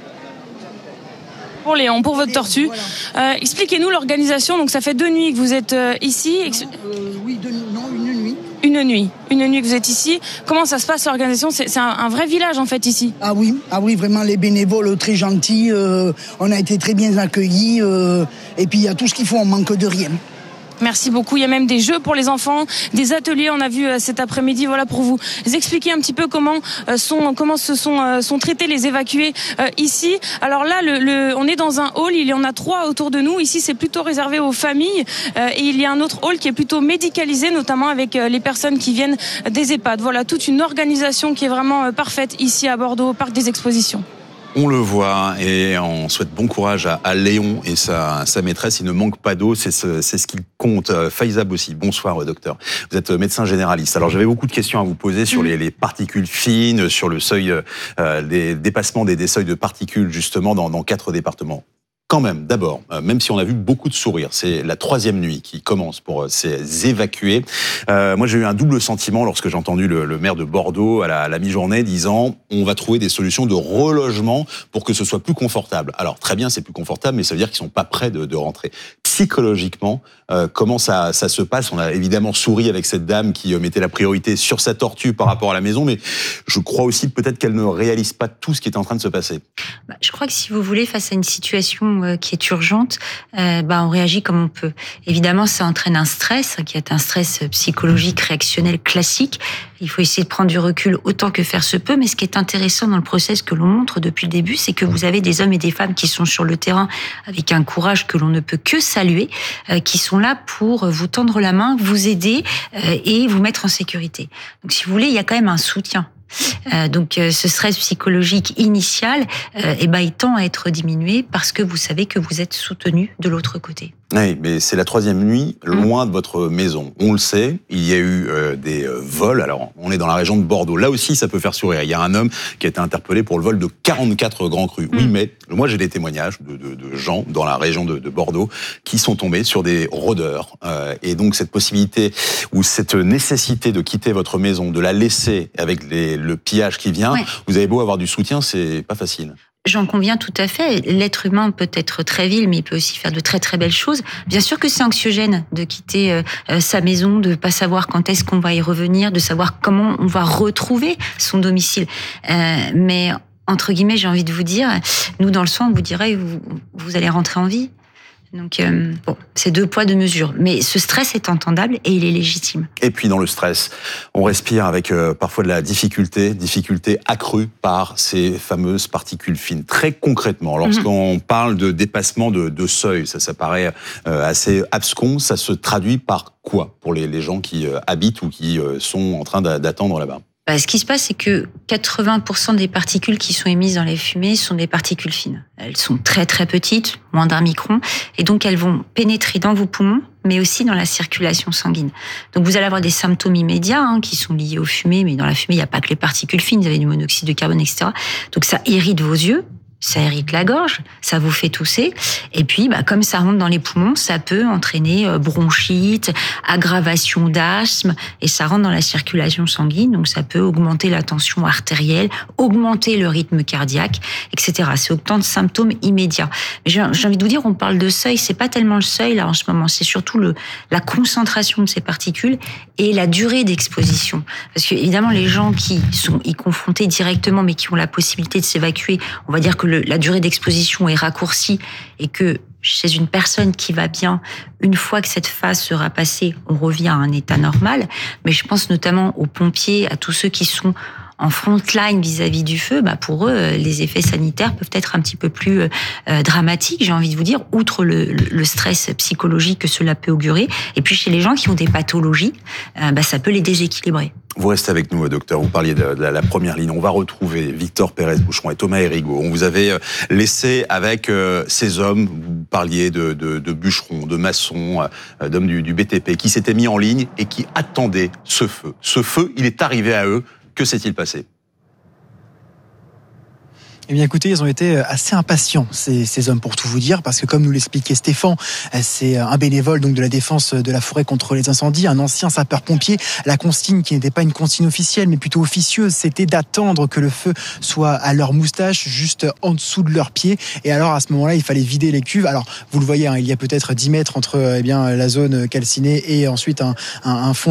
Pour Léon, pour votre tortue. Voilà. Euh, expliquez-nous l'organisation. Donc ça fait deux nuits que vous êtes euh, ici. Non, euh, oui, deux, non, une nuit. Une nuit. Une nuit que vous êtes ici. Comment ça se passe l'organisation ? C'est, c'est un, un vrai village en fait ici. Ah oui, ah oui, vraiment les bénévoles très gentils. Euh, on a été très bien accueillis. Euh, et puis il y a tout ce qu'il faut, on manque de rien. Merci beaucoup. Il y a même des jeux pour les enfants, des ateliers. On a vu euh, cet après-midi. Voilà pour vous expliquer un petit peu comment euh, sont comment se sont euh, sont traités les évacués euh, ici. Alors là, le, le, on est dans un hall. Il y en a trois autour de nous. Ici, c'est plutôt réservé aux familles. Euh, et il y a un autre hall qui est plutôt médicalisé, notamment avec euh, les personnes qui viennent des EHPAD. Voilà, toute une organisation qui est vraiment euh, parfaite ici à Bordeaux, au Parc des Expositions. On le voit et on souhaite bon courage à, à Léon et sa, sa maîtresse. Il ne manque pas d'eau, c'est ce, c'est ce qu'il compte. Faiza Bossi, bonsoir docteur. Vous êtes médecin généraliste. Alors j'avais beaucoup de questions à vous poser sur les, les particules fines, sur le seuil, euh, des dépassements des, des seuils de particules justement dans, dans quatre départements. Quand même, d'abord, euh, même si on a vu beaucoup de sourires, c'est la troisième nuit qui commence pour euh, ces évacués. Euh, moi, j'ai eu un double sentiment lorsque j'ai entendu le, le maire de Bordeaux à la, à la mi-journée disant « on va trouver des solutions de relogement pour que ce soit plus confortable ». Alors, très bien, c'est plus confortable, mais ça veut dire qu'ils sont pas prêts de, de rentrer. Psychologiquement, euh, comment ça, ça se passe ? On a évidemment souri avec cette dame qui euh, mettait la priorité sur sa tortue par rapport à la maison, mais je crois aussi peut-être qu'elle ne réalise pas tout ce qui est en train de se passer. Bah, je crois que si vous voulez, face à une situation qui est urgente, euh, bah on réagit comme on peut. Évidemment, ça entraîne un stress, qui est un stress psychologique réactionnel classique. Il faut essayer de prendre du recul autant que faire se peut, mais ce qui est intéressant dans le process que l'on montre depuis le début, c'est que vous avez des hommes et des femmes qui sont sur le terrain avec un courage que l'on ne peut que saluer, euh, qui sont là pour vous tendre la main, vous aider euh, et vous mettre en sécurité. Donc, si vous voulez, il y a quand même un soutien. Euh, donc euh, ce stress psychologique initial euh, eh ben, il tend à être diminué parce que vous savez que vous êtes soutenu de l'autre côté. Oui, mais c'est la troisième nuit, loin de votre maison. On le sait, il y a eu euh, des euh, vols. Alors, on est dans la région de Bordeaux. Là aussi, ça peut faire sourire. Il y a un homme qui a été interpellé pour le vol de quarante-quatre grands crus. Oui, mais moi, j'ai des témoignages de, de, de gens dans la région de, de Bordeaux qui sont tombés sur des rôdeurs. Euh, et donc, cette possibilité ou cette nécessité de quitter votre maison, de la laisser avec les, le pillage qui vient, ouais. Vous avez beau avoir du soutien, c'est pas facile. J'en conviens tout à fait. L'être humain peut être très vil, mais il peut aussi faire de très très belles choses. Bien sûr que c'est anxiogène de quitter euh, sa maison, de pas savoir quand est-ce qu'on va y revenir, de savoir comment on va retrouver son domicile. Euh, mais entre guillemets, j'ai envie de vous dire, nous dans le soin, on vous dirait, vous, vous allez rentrer en vie. Donc, euh, bon, c'est deux poids, deux mesures. Mais ce stress est entendable et il est légitime. Et puis, dans le stress, on respire avec euh, parfois de la difficulté, difficulté accrue par ces fameuses particules fines. Très concrètement, lorsqu'on mmh. parle de dépassement de, de seuil, ça, ça paraît euh, assez abscon, ça se traduit par quoi pour les, les gens qui euh, habitent ou qui euh, sont en train d'attendre là-bas ? Bah, ce qui se passe, c'est que quatre-vingts pour cent des particules qui sont émises dans les fumées sont des particules fines. Elles sont très très petites, moins d'un micron, et donc elles vont pénétrer dans vos poumons, mais aussi dans la circulation sanguine. Donc vous allez avoir des symptômes immédiats hein, qui sont liés aux fumées, mais dans la fumée, il n'y a pas que les particules fines, vous avez du monoxyde de carbone, et cetera. Donc ça irrite vos yeux, ça irrite la gorge, ça vous fait tousser. Et puis, bah, comme ça rentre dans les poumons, ça peut entraîner bronchite, aggravation d'asthme, et ça rentre dans la circulation sanguine, donc ça peut augmenter la tension artérielle, augmenter le rythme cardiaque, et cetera. C'est autant de symptômes immédiats. Mais j'ai, j'ai envie de vous dire, on parle de seuil, c'est pas tellement le seuil là en ce moment, c'est surtout le, la concentration de ces particules et la durée d'exposition. Parce que évidemment, les gens qui sont y confrontés directement, mais qui ont la possibilité de s'évacuer, on va dire que le, la durée d'exposition est raccourcie et que chez une personne qui va bien, une fois que cette phase sera passée, on revient à un état normal. Mais je pense notamment aux pompiers, à tous ceux qui sont en front line vis-à-vis du feu, bah pour eux, les effets sanitaires peuvent être un petit peu plus euh, dramatiques, j'ai envie de vous dire, outre le, le stress psychologique que cela peut augurer. Et puis chez les gens qui ont des pathologies, euh, bah ça peut les déséquilibrer. Vous restez avec nous, docteur. Vous parliez de la première ligne. On va retrouver Victor Pérez-Boucheron et Thomas Hérigaud. On vous avait laissé avec ces hommes. Vous parliez de, de, de bûcherons, de maçons, d'hommes du, du B T P qui s'étaient mis en ligne et qui attendaient ce feu. Ce feu, il est arrivé à eux. Que s'est-il passé ? Eh bien, écoutez, ils ont été assez impatients, ces, ces hommes, pour tout vous dire, parce que comme nous l'expliquait Stéphane, c'est un bénévole donc de la défense de la forêt contre les incendies, un ancien sapeur-pompier. La consigne, qui n'était pas une consigne officielle, mais plutôt officieuse, c'était d'attendre que le feu soit à leur moustache, juste en dessous de leurs pieds. Et alors, à ce moment-là, il fallait vider les cuves. Alors, vous le voyez, hein, il y a peut-être dix mètres entre eh bien la zone calcinée et ensuite un, un, un fond